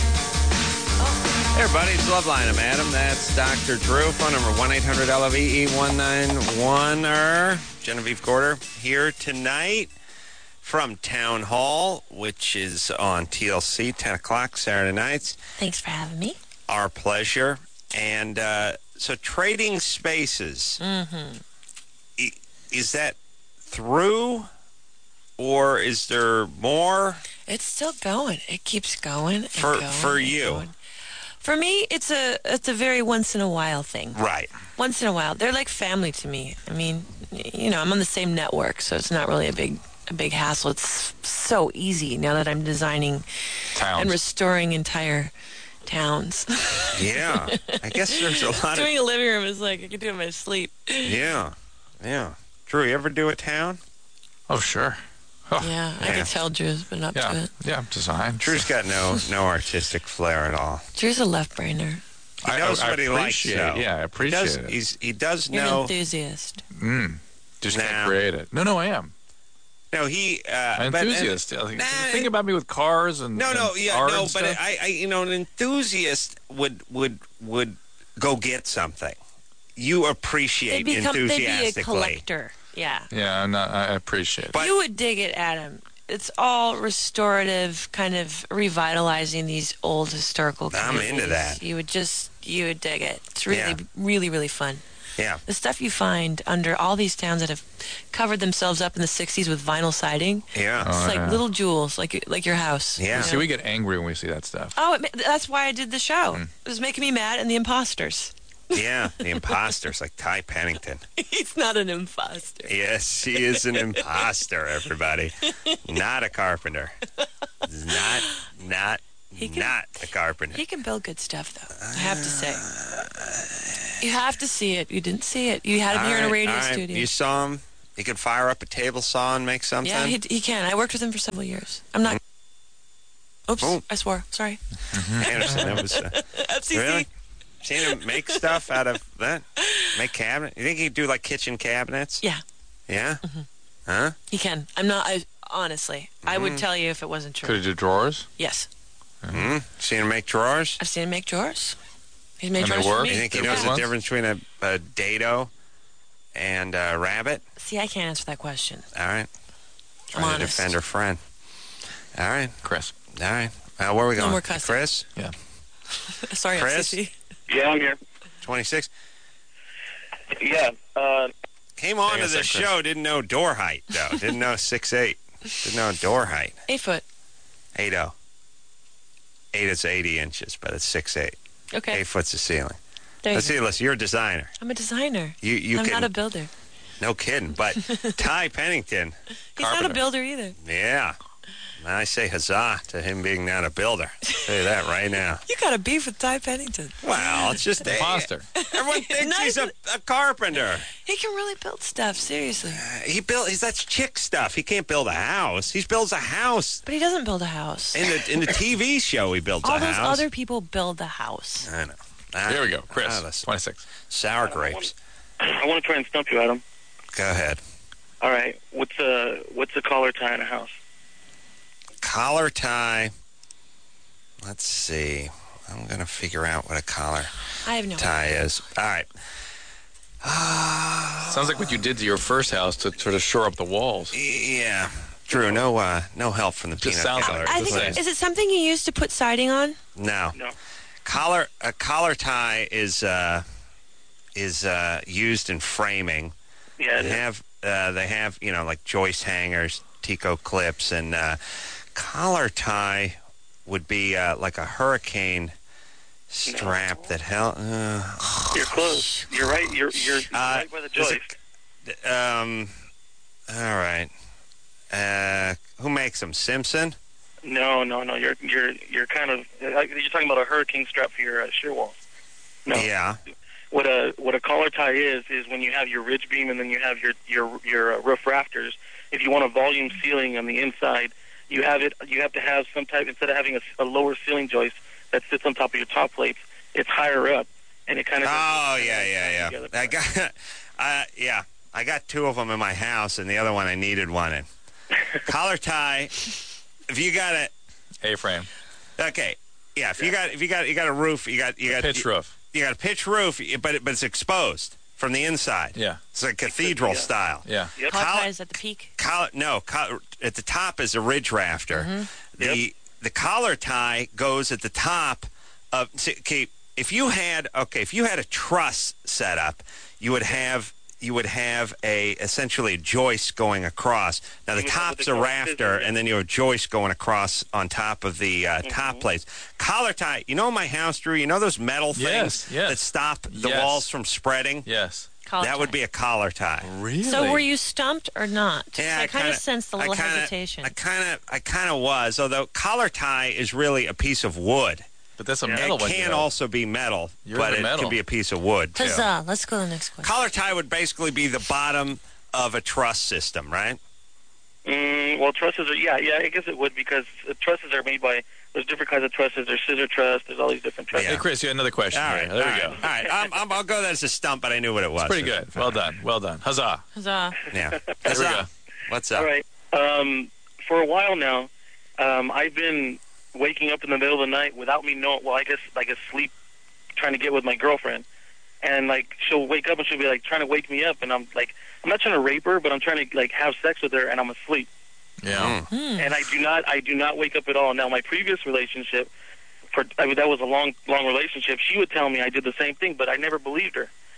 Hey, everybody, it's Loveline. I'm Adam. That's Doctor Drew. Phone number one eight hundred L O V E one nine one. Genevieve Gorder here tonight from Town Hall, which is on T L C, ten o'clock Saturday nights. Thanks for having me. Our pleasure. And uh, so Trading Spaces, Mm-hmm. i- is that through or is there more? It's still going. It keeps going. And For- going for and you. going. For me, it's a it's a very once in a while thing. Right. Once in a while, they're like family to me. I mean, y- you know, I'm on the same network, so it's not really a big a big hassle. It's so easy now that I'm designing Towns. and restoring entire towns. Yeah. I guess there's a lot of... Doing a living room is like I can do it in my sleep. Yeah. Yeah. Drew, you ever do a town? Oh, sure. Oh, Yeah, I Yeah. can tell Drew's been up to Yeah. it. Yeah. Design. Drew's got no no artistic flair at all. Drew's a left brainer. He I- knows I what he likes, appreciate though. it. Yeah, I He appreciate does, it. he's, he does You're an know... enthusiast. Mm. Just Nah. can't create it. No, no, I am. No, he... Uh, An but- enthusiast. Nah, Think it- about me with cars and No, no, and yeah, art no, and but stuff. I, I, you know, an enthusiast would would would go get something. You They appreciate become they'd be a enthusiastically. collector. Yeah. Yeah, I'm not, I appreciate it. But- You would dig it, Adam. It's all restorative, kind of revitalizing these old historical I'm into communities. that. You would just, you would dig it. It's really, Yeah. really, really fun. Yeah. The stuff you find under all these towns that have covered themselves up in the sixties with vinyl siding. Yeah. It's Oh, like yeah. little jewels, like like your house. Yeah. you See, know? we get angry when we see that stuff. Oh, it, ma- that's why I did the show. Mm. It was making me mad, and the imposters. Yeah, the imposters like Ty Pennington. He's not an imposter. Yes, he is an imposter, everybody. Not a carpenter. Not, not, He can- not a carpenter. He can build good stuff, though. I have to say. You have to see it. You didn't see it. You had him All here in a right, radio all right. studio. You saw him? He could fire up a table saw and make something? Yeah, he, he can. I worked with him for several years. I'm not. Oops, Oh. I swore. Sorry. Anderson, that was... Uh, F C C. really? Seen him make stuff out of that? Make cabinet? You think he'd do like kitchen cabinets? Yeah, Yeah? Mm-hmm. Huh? he can. I'm not. I honestly, I Mm-hmm. would tell you if it wasn't true. Could he do drawers? Yes, Hmm? Seen him make drawers? I've seen him make drawers. He's made And they drawers for work? me. You think he They're knows good the ones? difference between a, a dado and a rabbit? See, I can't answer that question. All right. I'm Trying to honest. defend her friend. All right. Chris. All right. Uh, where are we No going? more cussing. Chris? Sorry, Chris? F C C. Yeah, I'm here. twenty-six? Yeah. Uh, Came on Hang to on a the sec, Chris. show, didn't know door height, though. Didn't know six eight. Didn't know door height. Eight foot. eight oh. eight is eighty inches, but it's six eight. Okay. eight foot's the ceiling. There you Let's go. see, listen, you're a designer. I'm a designer. You you I'm can not a builder. no kidding, but Ty Pennington, He's not a Carpenter. builder either. yeah. I say huzzah to him being not a builder. I'll tell you that right now. You got a beef with Ty Pennington. Well, it's just Imposter. everyone thinks Not he's a, a carpenter. He can really build stuff. Seriously. He built. He's that's chick stuff. He can't build a house. He builds a house But he doesn't build a house. in the in the T V show. He builds All a those house. other people build the house. I know. Ah, Here we go. Chris. ah, listen. twenty-six. Sour grapes. I want to try and stump you, Adam. Go ahead. All right. What's a what's a collar tie in a house? Collar tie. Let's see. I'm gonna figure out what a collar I have no tie idea. is. All right. Sounds like what you did to your first house to sort of shore up the walls. Yeah. Drew, no uh, no help from the Just peanut sounds gallery. like I Just think saying. is it something you use to put siding on? No. No. Collar a collar tie is uh, is uh, used in framing. Yeah. They have uh, they have you know like joist hangers, Tico clips, and uh, collar tie would be uh, like a hurricane strap that held. Uh, You're close. You're right. You're you're Uh, right by the there's a- joist. um. All right. Uh, who makes them? Simpson. No, no, no. You're you're you're kind of you're talking about a hurricane strap for your uh, shear walls. No. Yeah. What a what a collar tie is is when you have your ridge beam and then you have your your your uh, roof rafters. If you want a volume ceiling on the inside, you have it. You have to have some type instead of having a, a lower ceiling joist that sits on top of your top plates. It's higher up, and it kind of. Oh yeah, yeah, together. yeah. I got. Uh, yeah. I got two of them in my house, and the other one I needed one in. Collar tie. If you got it, A-frame. okay. Yeah. If you got, if you got, you got a roof. You got, you got Pitch you, roof. You got a pitch roof, but it, but it's exposed from the inside. Yeah. It's like cathedral Yeah. style. Yeah. Yep. Collar Collar- tie is at the peak. Collar, no, collar, at the top is a ridge rafter. Mm-hmm. The the collar tie goes at the top of. See, okay, if you had okay, if you had a truss set up, you would have you would have a essentially a joist going across. Now the You would have what top's they a call a rafter, scissor, yeah. and then you have a joist going across on top of the uh, top plates. Collar tie. You know my house, Drew. You know those metal Yes, things yes. that stop the Yes. walls from spreading. Yes. Collar That tie. would be a collar tie. Really? So were you stumped or not? Yeah, I kind kinda- of sensed the I little kinda- hesitation. I kind of, I kind of was. Although collar tie is really a piece of wood. But that's a Yeah. metal It one. you can know. also be metal, You're but the it metal. can be a piece of wood too. Huzzah! Let's go to the next question. Collar tie would basically be the bottom of a truss system, right? Mm, well, trusses are yeah, yeah. I guess it would because uh, trusses are made by. There's different kinds of trusses. There's scissor truss. There's all these different trusses. Hey, Chris, you had another question. All here. right, There all we right, go. All right, I'm, I'm, I'll go that as a stump, but I knew what it was. Pretty good. Well done. Well done. Huzzah. Huzzah! Yeah. There What's we up? go. What's up? All right. Um, for a while now, um, I've been waking up in the middle of the night without me knowing. Well, I guess like asleep, trying to get with my girlfriend, and like she'll wake up and she'll be like trying to wake me up, and I'm like, I'm not trying to rape her, but I'm trying to like have sex with her, and I'm asleep, Yeah. Hmm. and I do not, I do not wake up at all. Now, my previous relationship, for I mean, that was a long, long relationship. She would tell me I did the same thing, but I never believed her.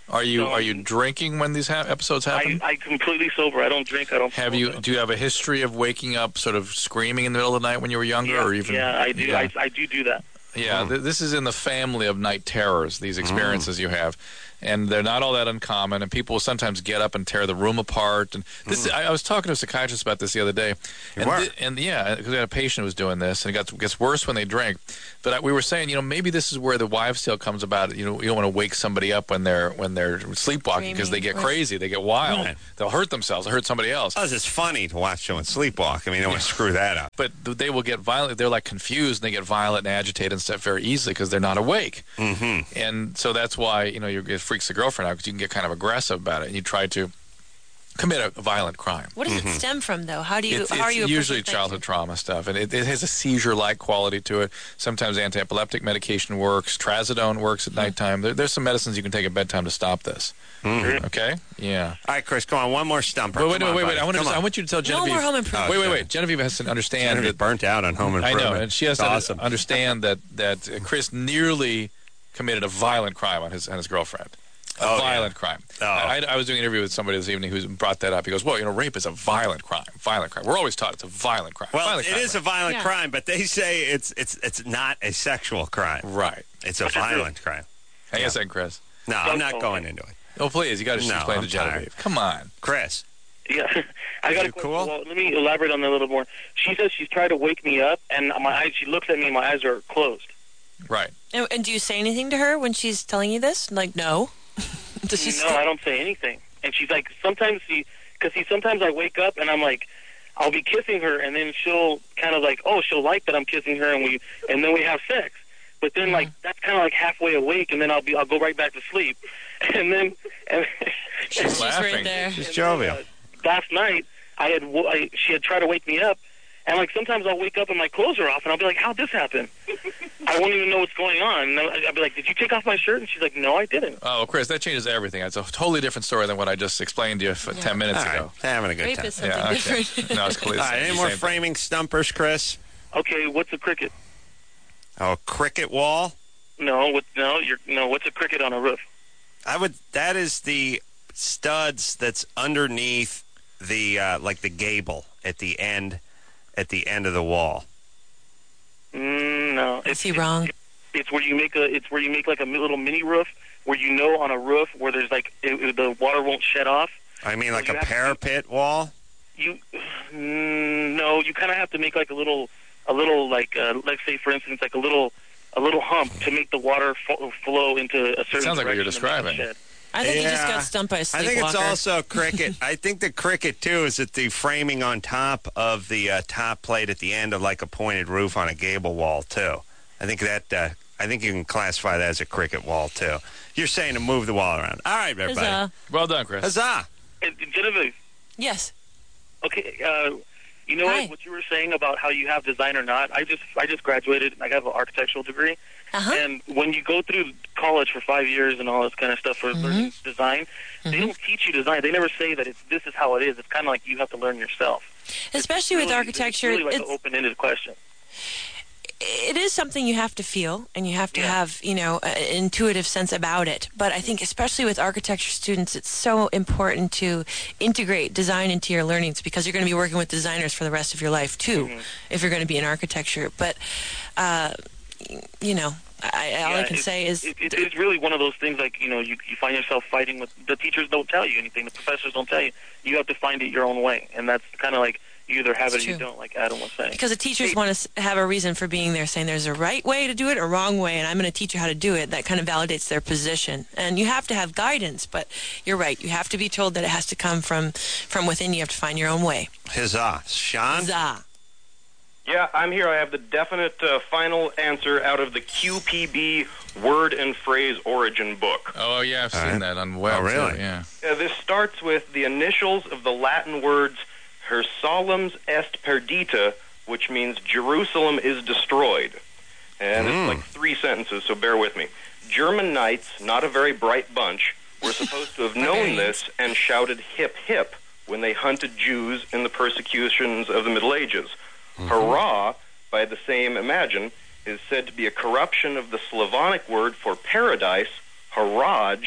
Are you So, are you drinking when these ha- episodes happen? I, I completely sober. I don't drink. I don't. have you do you have a history of waking up sort of screaming in the middle of the night when you were younger, Yeah, or even? yeah, I do. Yeah. I, I do do that. Yeah, th- this is in the family of night terrors, these experiences you have. And they're not all that uncommon, and people will sometimes get up and tear the room apart. And this, I, I was talking to a psychiatrist about this the other day. You And, were? thi- and yeah, because I had a patient who was doing this, and it got, gets worse when they drink. But I, we were saying, you know, maybe this is where the wives' tale comes about. You know, you don't want to wake somebody up when they're when they're sleepwalking because they get Dreaming. crazy, they get wild, Right. they'll hurt themselves, they'll hurt somebody else. Plus, it's funny to watch someone sleepwalk. I mean, you don't want to screw that up. But th- they will get violent. They're like confused, and they get violent and agitated and stuff very easily because they're not awake. Mm-hmm. And so that's why, you know, you, it freaks the girlfriend out because you can get kind of aggressive about it, and you try to commit a, a violent crime. What does it stem from, though? How do you? It's, how are it's you? a usually person childhood thinking? trauma stuff, and it, it has a seizure-like quality to it. Sometimes anti-epileptic medication works. Trazodone works at nighttime. There, there's some medicines you can take at bedtime to stop this. Mhm. Okay? Yeah. All right, Chris, come on. One more stumper. Wait, wait, Come wait, on, wait, wait. buddy. I want, to Come just, I on. want you to tell No Genevieve. more home improvement. Wait, wait, Okay. wait. Genevieve has to understand Genevieve that. burnt out on home I improvement. know, and she has It's to awesome. understand that that uh, Chris nearly committed a violent crime on his on his girlfriend. A Oh, yeah. violent crime. Oh. I, I was doing an interview with somebody this evening who brought that up. He goes, "Well, you know, rape is a violent crime. Violent crime. We're always taught it's a violent crime. Well, violent it crime, is a right?" violent Yeah. crime, but they say it's it's it's not a sexual crime. Right. It's a violent crime. Hang on a second, Chris. No, I'm not going into it. Oh, please, you got to just No, explain I'm to Genevieve. tired. Come on. Chris. Yeah, I got You a question. cool? Well, let me elaborate on that a little more. She says she's tried to wake me up, and my eyes. She looks at me, and my eyes are closed. Right. And, and do you say anything to her when she's telling you this? Like, no. Does she? No, I don't say anything. And she's like, sometimes she, because see, sometimes I wake up and I'm like, I'll be kissing her, and then she'll kind of like, oh, she'll like that I'm kissing her, and we, and then we have sex. But then like that's kind of like halfway awake, and then I'll be, I'll go right back to sleep, and then, and She's She's laughing. right there. She's and jovial. then, uh, last night, I had wo- I, she had tried to wake me up, and like sometimes I'll wake up and my clothes are off, and I'll be like, "How'd this happen?" I won't even know what's going on. And I'll I'll be like, "Did you take off my shirt?" And she's like, "No, I didn't." Oh, Chris, that changes everything. It's a totally different story than what I just explained to you f- Yeah. ten minutes All right. ago. Having a good Rape time. is something Yeah, okay. different. No, it's clear. All right, any more framing stumpers, Chris? Okay, what's a cricket? Oh, cricket wall? No, what? No, you're no. What's a cricket on a roof? I would. That is the studs that's underneath the uh, like the gable at the end, at the end of the wall. Mm, no, Is he wrong? It's where you make a. It's where you make like a little mini roof, where you know on a roof where there's like it, it- the water won't shed off. I mean, like you a have to- parapet wall. You, mm, no, you kind of have to make like a little, a little like, uh, let's say for instance, like a little, a little hump to make the water fo- flow into a certain. Sounds like what you're direction and not describing. shed. I think you just Yeah. got stumped by a I sleepwalker. think it's also cricket. I think the cricket too is at the framing on top of the uh, top plate at the end of like a pointed roof on a gable wall too. I think that. Uh, I think you can classify that as a cricket wall too. You're saying to move the wall around. All right, everybody. Huzzah. Well done, Chris. Huzzah! And Genevieve, Yes. okay, uh, you know Hi. what, what you were saying about how you have design or not. I just, I just graduated. I have an architectural degree. Uh-huh. And when you go through college for five years and all this kind of stuff for Mhm. learning design, they Mhm. don't teach you design. They never say that it's this is how it is. It's kind of like you have to learn yourself. Especially Really- with architecture, it's really like it's, an open-ended question. it is something you have to feel and you have to Yeah. have, you know, an intuitive sense about it. But I think especially with architecture students, it's so important to integrate design into your learnings because you're going to be working with designers for the rest of your life too, Mhm. if you're going to be in architecture. But, uh, you know, I, all I Yeah, can it- say is... It, it, it's really one of those things like, you know, you, you find yourself fighting with, the teachers don't tell you anything, the professors don't tell you. You have to find it your own way. And that's kind of like you either have It's it or you true. don't, like Adam was saying. Because the teachers Hey. want to have a reason for being there, saying there's a right way to do it, a wrong way, and I'm going to teach you how to do it. That kind of validates their position. And you have to have guidance, but you're right. You have to be told that it has to come from, from within. You have to find your own way. Huzzah! Sean. Zah. Yeah, I'm here. I have the definite uh, final answer out of the Q P B Word and Phrase Origin book. Oh, yeah, I've All seen right. that on the web. Oh, really? too, yeah. Uh, this starts with the initials of the Latin words "Her solemns est perdita," which means Jerusalem is destroyed. And Mm. it's like three sentences, so bear with me. German knights, not a very bright bunch, were supposed to have known this and shouted hip hip when they hunted Jews in the persecutions of the Middle Ages. Hurrah, by the same imagine, is said to be a corruption of the Slavonic word for paradise, haraj,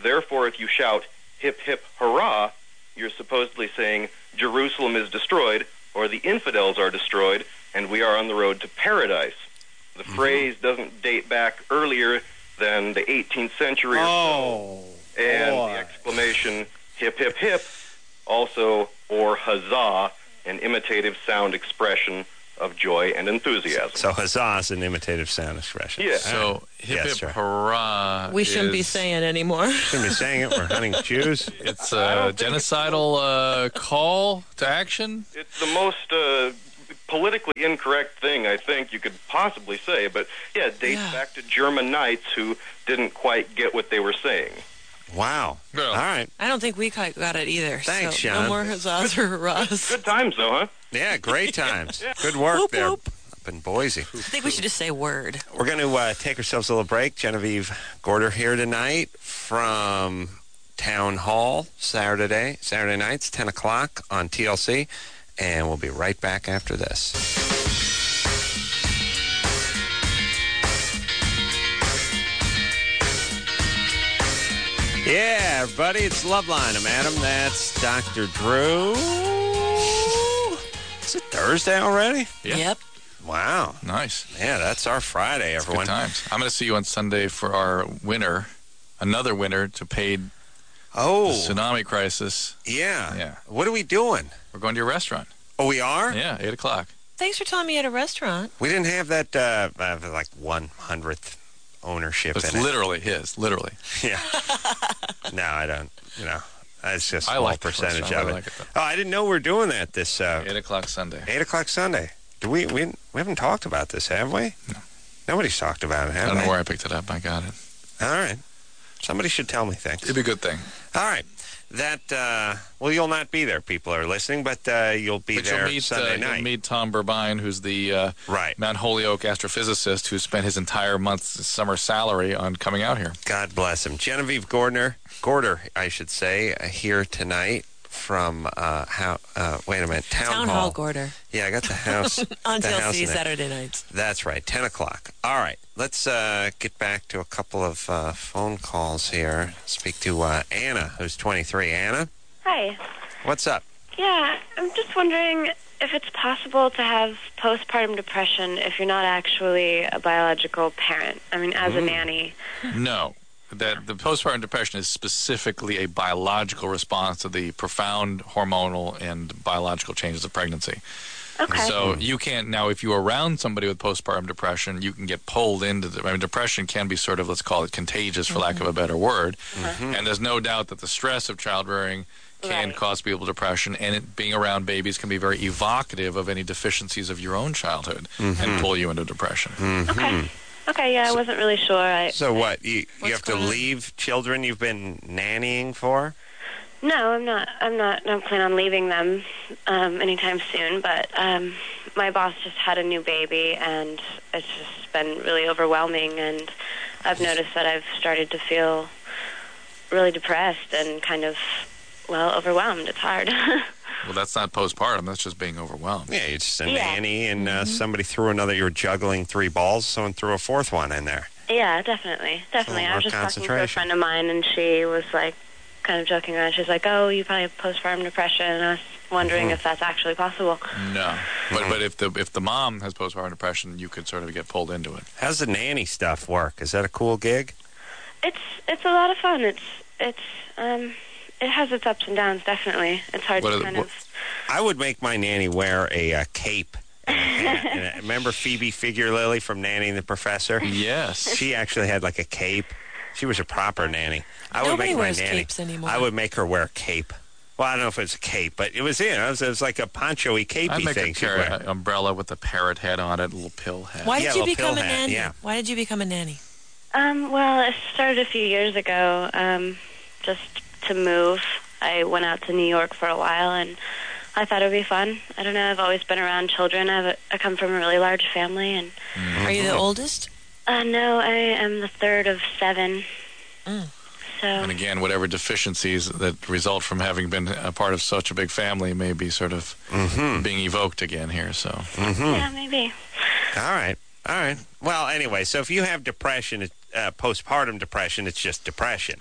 Therefore, if you shout, hip, hip, hurrah, you're supposedly saying Jerusalem is destroyed, or the infidels are destroyed, and we are on the road to paradise. The mm-hmm. phrase doesn't date back earlier than the eighteenth century or oh, so. And boy. the exclamation, hip, hip, hip, also, or huzzah, an imitative sound expression of joy and enthusiasm. So huzzah is an imitative sound expression. Yeah. So right. hip yes, hip sir. hurrah. We shouldn't is, be saying it anymore. Shouldn't be saying it. We're hunting Jews. It's a genocidal uh, call to action. It's the most uh, politically incorrect thing I think you could possibly say, but yeah, it dates Yeah. back to German knights who didn't quite get what they were saying. Wow. Well, All right. I don't think we quite got it either. Thanks, so Sean. No more huzzahs or hurrahs. Good times, though, huh? Yeah, great times. Yeah. Good work Whoop, there whoop. up in Boise. I think we should just say word. We're going to uh, take ourselves a little break. Genevieve Gorder here tonight from Town Hall Saturday, Saturday nights, ten o'clock on T L C. And we'll be right back after this. Yeah, everybody, it's Loveline. I'm Adam. That's Doctor Drew. Is it Thursday already? Yeah. Yep. Wow. Nice. Yeah, that's our Friday, It's everyone. good times. I'm going to see you on Sunday for our winner, another winner to pay the Oh, tsunami crisis. yeah. Yeah. What are we doing? We're going to your restaurant. Oh, we are? Yeah, eight o'clock. Thanks for telling me at a restaurant. We didn't have that, uh, uh, like, one hundredth ownership It's in it. literally his, literally. Yeah. No, I don't, you know. It's just a I small like the percentage restaurant. of I it. like it, though. Oh, I didn't know we were doing that this uh, eight o'clock Sunday. eight o'clock Sunday. Do we, we we haven't talked about this, have we? No. Nobody's talked about it, I have don't they? know where I picked it up. I got it. All right. Somebody should tell me things. It'd be a good thing. All right. That, uh, well, you'll not be there, people are listening, but uh, you'll be But there you'll meet, Sunday uh, night. you'll meet Tom Burbine, who's the uh, Right. Mount Holyoke astrophysicist who spent his entire month's summer salary on coming out here. God bless him. Genevieve Gordner, Gorder, I should say, uh, here tonight from, uh, how, uh, wait a minute, Town, Town Hall Gorder. Yeah, I got the house. On the T L house C in there. Saturday nights. That's right, ten o'clock. All right, let's uh, get back to a couple of uh, phone calls here. Speak to uh, Anna, who's twenty-three. Anna, Hi. what's up? Yeah, I'm just wondering if it's possible to have postpartum depression if you're not actually a biological parent. I mean, as a Mm. nanny. No. That the postpartum depression is specifically a biological response to the profound hormonal and biological changes of pregnancy. Okay. So you can't now, if you're around somebody with postpartum depression, you can get pulled into the. I mean, depression can be sort of, let's call it contagious, for lack of a better word. Mhm. And there's no doubt that the stress of child rearing can Right. cause people depression, and it, being around babies can be very evocative of any deficiencies of your own childhood and pull you into depression. Okay. Okay, yeah, I wasn't really sure. I So what, you, you What's have to going on? leave children you've been nannying for? No, I'm not. I'm not. I don't plan on leaving them um, anytime soon. But um, my boss just had a new baby, and it's just been really overwhelming. And I've noticed that I've started to feel really depressed and kind of, well, overwhelmed. It's hard. Well, that's not postpartum. That's just being overwhelmed. Yeah, you're just a Yeah. nanny, and uh, somebody threw another, you were juggling three balls, someone threw a fourth one in there. Yeah, definitely, definitely. more I was just talking to a concentration. friend of mine, and she was like, kind of joking around. She's like, "Oh, you probably have postpartum depression," and I was wondering Mhm. if that's actually possible. No, but but if the if the mom has postpartum depression, you could sort of get pulled into it. How's the nanny stuff work? Is that a cool gig? It's it's a lot of fun. It's it's um it has its ups and downs. Definitely, it's hard What to are- kind what- of. I would make my nanny wear a uh, cape. And a hat. And a- remember Phoebe Figure Lily from Nanny and the Professor? Yes. She actually had like a cape. She was a proper nanny. I would Nobody make my wears nanny. capes anymore. I would make her wear a cape. Well, I don't know if it's a cape, but it was you know, it was, it was like a poncho-y, I'd capey make thing a she'd carrot wear. umbrella with a parrot head on it, a little pill head. Why Yeah, did you little become a pill hat, nanny? yeah. Why did you become a nanny? Um, well, it started a few years ago. Um, just to move, I went out to New York for a while, and I thought it would be fun. I don't know. I've always been around children. I, have a, I come from a really large family, and Are you the oldest? uh, no, I am the third of seven. Mm. So And again, whatever deficiencies that result from having been a part of such a big family may be sort of Mm-hmm. being evoked again here. So Mm-hmm. yeah, maybe. All right. All right. Well, anyway, so if you have depression, it- uh, postpartum depression, it's just depression. right,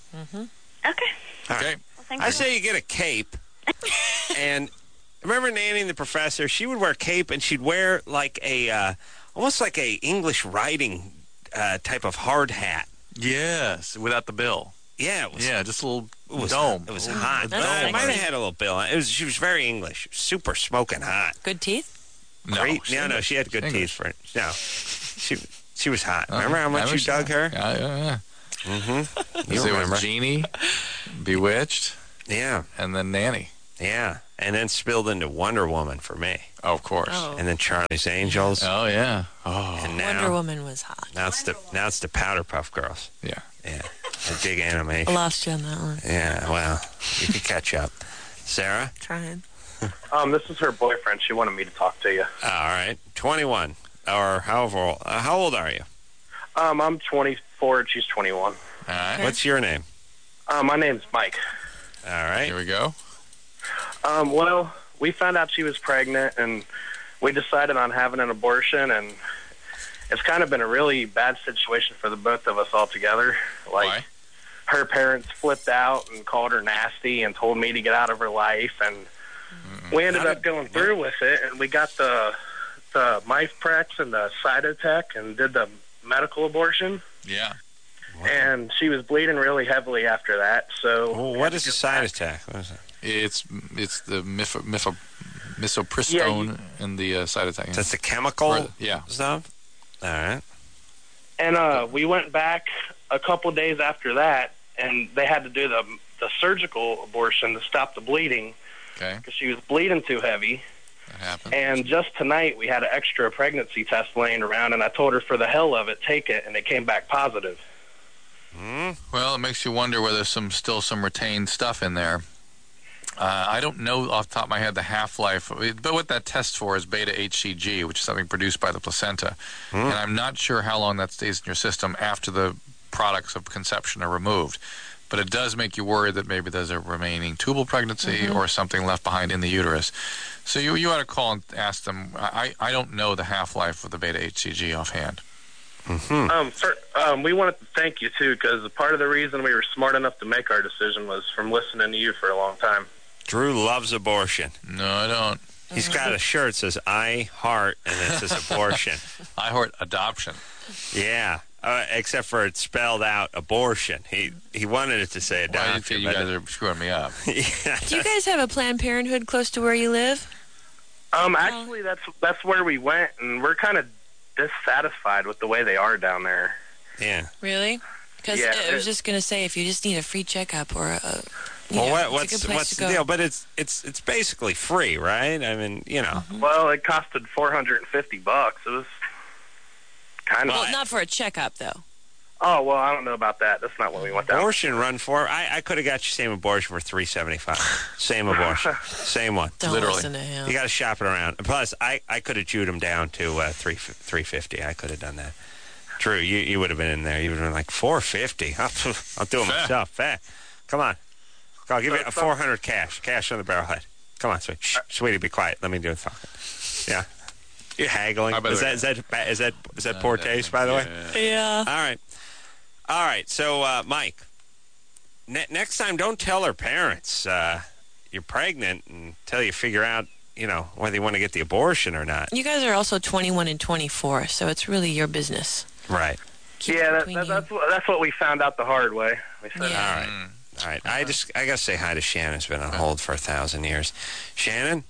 Mm-hmm. Okay. Okay. Well, thanks I for say you get a cape. And remember Nanny and the Professor? She would wear a cape, and she'd wear like a, uh, almost like a English writing uh, type of hard hat. Yes, without the bill. Yeah, it was, Yeah, just a little it was dome. It was Ooh, hot. a But dome. it might have had a little bill. It was. She was very English, super smoking hot. Good teeth? No, Great. she's No, no, English. she had good She's teeth English. for it. No, she she was hot. Uh-huh. Remember how much I you was- dug her? Yeah, yeah, yeah. Mm-hmm. You There remember? was Genie, Bewitched, Yeah, and then Nanny. yeah, and then spilled into Wonder Woman for me, Oh, of course. Oh. and then Charlie's Angels, Oh, yeah. Oh, and now Wonder Woman was hot. now it's the now it's the Powder Puff Girls. yeah. Yeah, the big I animation. lost you on that one. Yeah, well, you could catch up. Sarah? Trying. Um, this is her boyfriend. She wanted me to talk to you. All right, twenty-one, or however old. Uh, how old are you? Um, I'm twenty-four and she's twenty-one. All right. What's your name? Uh, my name's Mike. All right. Here we go. Um, well, we found out she was pregnant, and we decided on having an abortion, and it's kind of been a really bad situation for the both of us altogether. Like, Why? her parents flipped out and called her nasty and told me to get out of her life, and we ended How up did- going through with it, and we got the the Mifeprex and the Cytotec and did the medical abortion, Yeah. and she was bleeding really heavily after that. So, Well, what is a side attack? What is it? It's it's the mif- mif- misoprostone in the uh, side attack. That's the chemical Or- yeah. stuff? All right. and uh, we went back a couple days after that, and they had to do the the surgical abortion to stop the bleeding Okay. because she was bleeding too heavy. That happened. And just tonight, we had an extra pregnancy test laying around, and I told her for the hell of it, take it, and it came back positive. Hmm? Well, it makes you wonder whether there's some still some retained stuff in there. Uh, I don't know off the top of my head the half-life, but what that tests for is beta H C G, which is something produced by the placenta. And I'm not sure how long that stays in your system after the products of conception are removed. But it does make you worried that maybe there's a remaining tubal pregnancy or something left behind in the uterus. So you you ought to call and ask them. I, I don't know the half-life of the beta H C G offhand. Mm-hmm. Um, for, um, we wanted to thank you, too, because part of the reason we were smart enough to make our decision was from listening to you for a long time. Drew loves abortion. No, I don't. He's got a shirt that says I heart, and it says abortion. I heart adoption. Yeah, uh, except for it's spelled out abortion. He he wanted it to say Well, I adoption. think you but guys are screwing me up. yeah. Do you guys have a Planned Parenthood close to where you live? Um, actually, that's that's where we went, and we're kind of dissatisfied with the way they are down there. Yeah. Really? Because Yeah, I was it- just going to say, if you just need a free checkup or a... you Well, know, what, it's a what's good place what's to the go. deal? But it's it's it's basically free, right? I mean, you know. Well, it costed four hundred and fifty bucks. It was kind of. Well, not for a checkup, though. Oh well, I don't know about that. That's not what we went down. Abortion run for I, I could have got you same abortion for three seventy five. Same abortion, same one. Don't Literally. listen to him. You got to shop it around. And plus, I, I could have chewed him down to uh, three three fifty. I could have done that. True, you you would have been in there. You would have been like four fifty. I'll, I'll do it Fair. myself. Fair. Come on, I'll give you a four hundred cash. Cash on the barrelhead. Come on, sweet. Shh, sweetie, be quiet. Let me do the talking. Yeah, you're haggling. Oh, by the Is way- that is that ba- is that is that poor taste? By the way. Yeah. All right. All right. So, uh, Mike, ne- next time, don't tell her parents uh, you're pregnant until you figure out, you know, whether you want to get the abortion or not. You guys are also twenty-one and twenty-four, so it's really your business. Right. Keep it Yeah, that, between that, you. that's what that's what we found out the hard way. We said, Yeah. All right. All right. I just, I got to say hi to Shannon. Who's been on hold for a thousand years. Shannon?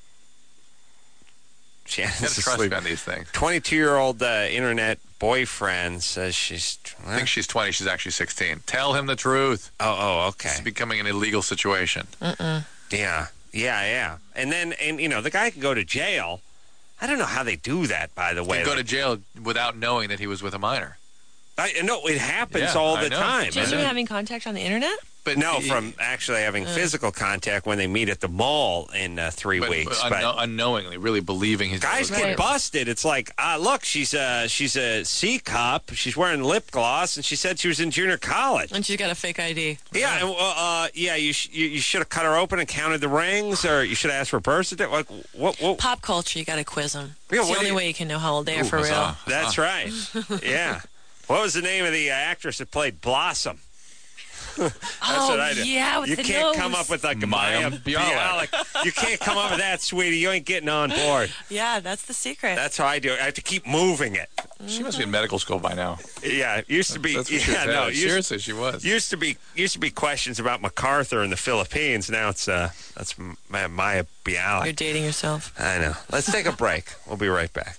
You Shannon's gotta trust asleep. me on these things. twenty-two-year-old uh, internet boyfriend says she's... I think she's twenty. She's actually sixteen. Tell him the truth. Oh, oh, okay. It's becoming an illegal situation. Mm-mm. Yeah, yeah, yeah. And then, and you know, the guy can go to jail. I don't know how they do that, by the way. You go to Like, jail without knowing that he was with a minor. I know it happens Yeah, all I the know. time. Just And- from having contact on the internet? But no, he- from actually having physical contact when they meet at the mall in uh, three but, weeks. but But unno- unknowingly, really believing he's guys with a get kid. busted. It's like, ah, look, she's a she's a C cup. She's wearing lip gloss, and she said she was in junior college. And she's got a fake I D. Yeah, and, uh, uh, yeah. You, sh- you you should have cut her open and counted the rings, or you should have asked for birth certificate. Like, what? What? Pop culture, you got to quiz them. Yeah, it's what the do only you- way you can know how old they are Ooh, for real. huzzah. That's right. Yeah. What was the name of the uh, actress that played Blossom? That's oh, what I do. yeah, with you the can't nose. come up with like a Maya Maya Bialik. Bialik. You can't come up with that, sweetie. You ain't getting on board. Yeah, that's the secret. That's how I do it. I have to keep moving it. She must be in medical school by now. Yeah, it used to be. That's what she yeah, was no, at. used, Seriously, she was. Used to be. Used to be questions about MacArthur in the Philippines. Now it's uh, that's Ma- Maya Bialik. You're dating yourself. I know. Let's take a break. We'll be right back.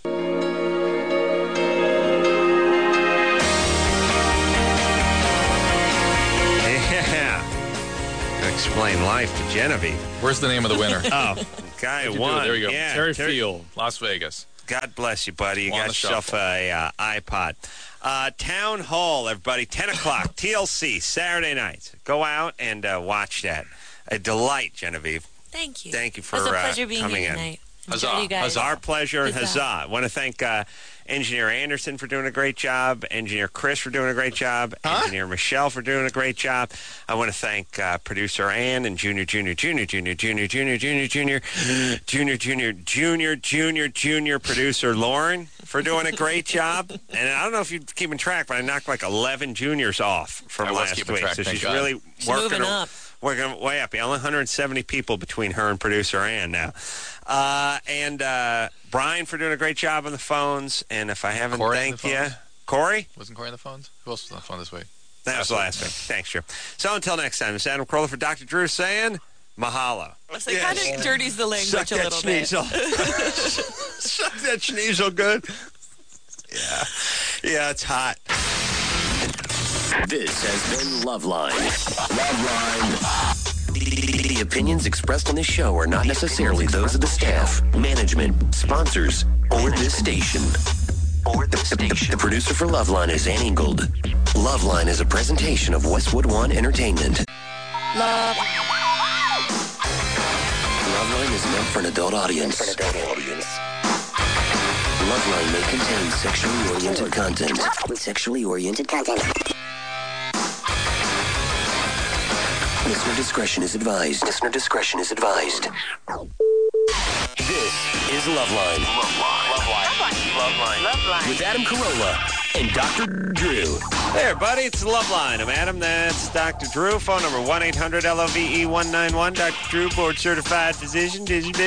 Yeah. Gonna explain life to Genevieve. Where's the name of the winner? Oh, guy What'd you won. do? There you go. Yeah, Terry Terry- Field, Las Vegas. God bless you, buddy. You On got the yourself shuffle. a uh, iPod. Uh, Town Hall, everybody, ten o'clock, T L C, Saturday night. Go out and uh, watch that. A delight, Genevieve. Thank you. Thank you for It was a uh, pleasure being coming here in. tonight. Huzzah. Enjoyed you guys. Huzzah. Our pleasure and Huzzah. huzzah. I want to thank uh, Engineer Anderson for doing a great job, Engineer Chris for doing a great job, Engineer Michelle for doing a great job. I want to thank uh, Producer Ann and Junior, Junior, Junior, Junior, Junior, Junior, Junior, Junior, Junior, Junior, Junior, Junior, Junior Producer Lauren for doing a great job. And I don't know if you're keeping track, but I knocked like eleven juniors off from I was last keeping week. track, So thank she's God. really She's working moving her- up. Working way up. Only one hundred seventy people between her and Producer Ann now. Uh, and uh, Brian for doing a great job on the phones. And if I haven't Corey on thanked the you, phones? Corey? Wasn't Corey on the phones? Who else was on the phone this week? That was the last thing. Thanks, Drew. So until next time, it's Adam Carolla for Doctor Drew saying mahalo. So it kind of dirties the language Suck a that little bit. schneasel. Suck that schneasel good. Yeah. Yeah, it's hot. This has been Loveline. Loveline. The, the opinions expressed on this show are not necessarily those of the staff, management, sponsors, or this station. Or the, the, the producer for Loveline is Ann Ingold. Loveline is a presentation of Westwood One Entertainment. Love. Loveline is meant for an adult audience. For an adult audience. Loveline may contain sexually oriented content. Sexually oriented content. Listener discretion is advised. Listener discretion is advised. This is Loveline. Loveline. Loveline. Loveline. Loveline. With Adam Carolla and Doctor Drew. Hey, everybody, it's Loveline. I'm Adam. That's Doctor Drew. Phone number one eight hundred L O V E one nine one. Doctor Drew, board certified physician.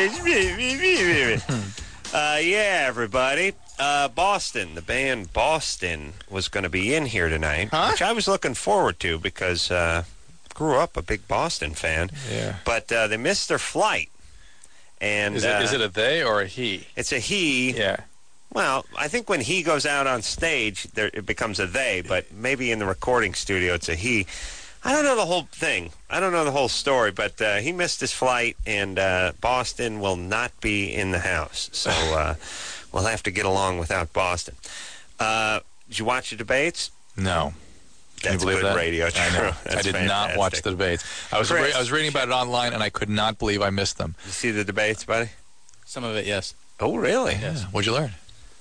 uh, yeah, everybody. Uh, Boston, the band Boston was going to be in here tonight, Huh? which I was looking forward to because uh, grew up a big Boston fan. Yeah. But uh, they missed their flight. And Is it, uh, is it a they or a he? it's a he. Yeah. Well, I think when he goes out on stage, there, it becomes a they, but maybe in the recording studio, it's a he. I don't know the whole thing. I don't know the whole story, but uh, he missed his flight, and uh, Boston will not be in the house. So uh, we'll have to get along without Boston. Uh, did you watch the debates? No. Can That's you believe good that? radio, I Drew. know. That's I did fantastic. not watch the debates. I was Chris. re- I was reading about it online, and I could not believe I missed them. You see the debates, buddy? Some of it, yes. Oh, really? Yes. What'd you learn?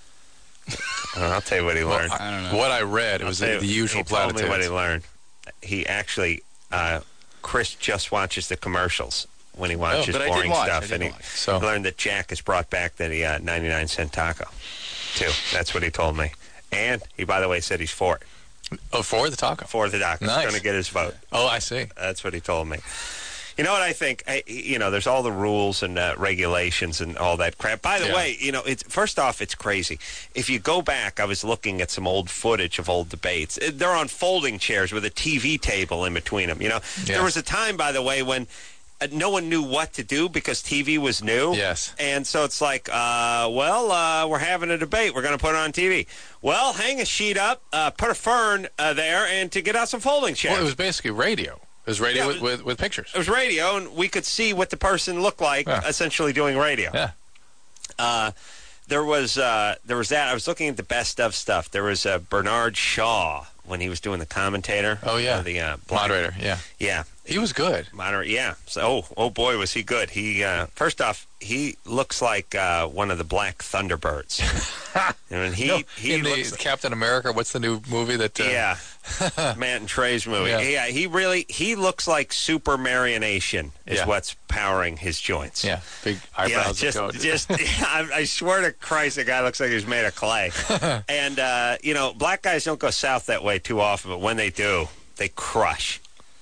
Uh, I'll tell you what he learned. Well, I don't know. What I read, it was I'll the, tell the you- usual he told me what he platitudes. learned. He actually, uh, Chris just watches the commercials when he watches but I did boring watch. I stuff, did and he watch. So- learned that Jack has brought back the uh, ninety-nine cent taco, too. That's what he told me. And he, by the way, said he's for it. Oh, for the taco. For the taco. He's Nice. going to get his vote. Oh, I see. That's what he told me. You know what I think? I, you know, there's all the rules and uh, regulations and all that crap. By the Yeah. way, you know, it's first off, it's crazy. If you go back, I was looking at some old footage of old debates. Uh, They're on folding chairs with a T V table in between them. You know, Yes. there was a time, by the way, when uh, no one knew what to do because T V was new. Yes. And so it's like, uh, well, uh, we're having a debate. We're going to put it on T V. Well, hang a sheet up, uh, put a fern uh, there, and to get out some folding chairs. Well, it was basically radio. It was radio Yeah, with, it with, with pictures. It was radio, and we could see what the person looked like, Yeah. essentially doing radio. Yeah. Uh, there was uh, there was that. I was looking at the best of stuff. There was uh, Bernard Shaw when he was doing the commentator. Oh, yeah. Uh, the uh, blind- Moderator, yeah. Yeah. He was good. Moderator, yeah. So, oh, oh boy, was he good. He uh, first off, he looks like uh, one of the Black Thunderbirds. and he No, he in the looks like, Captain America, what's the new movie that... Uh, yeah, Matt and Trey's movie. Yeah. Yeah. he really he looks like super marionation is Yeah. what's powering his joints. Yeah, big Yeah, eyebrows. just, and coat. just I, I swear to Christ, the guy looks like he's made of clay. and, uh, you know, black guys don't go south that way too often, but when they do, they crush.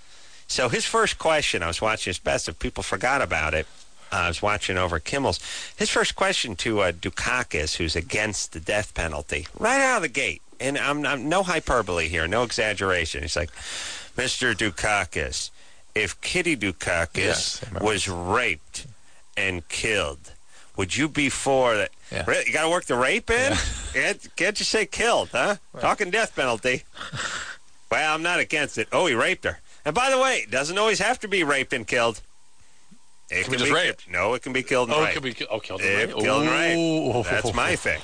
So his first question, I was watching his best, if people forgot about it, uh, I was watching over Kimmel's. His first question to uh, Dukakis, who's against the death penalty, right out of the gate, and I'm, I'm no hyperbole here, no exaggeration. He's like, Mister Dukakis, if Kitty Dukakis Yes, was raped and killed, would you be for that? Yeah. Really? You got to work the rape in? Can't, can't you say killed, huh? Right. Talking death penalty. Well, I'm not against it. Oh, he raped her. And by the way, it doesn't always have to be raped and killed. It Can be just raped. No, it can be killed and Oh, raped. it can be ki- oh, killed and It- raped. Killed and Ooh. raped. That's my thing.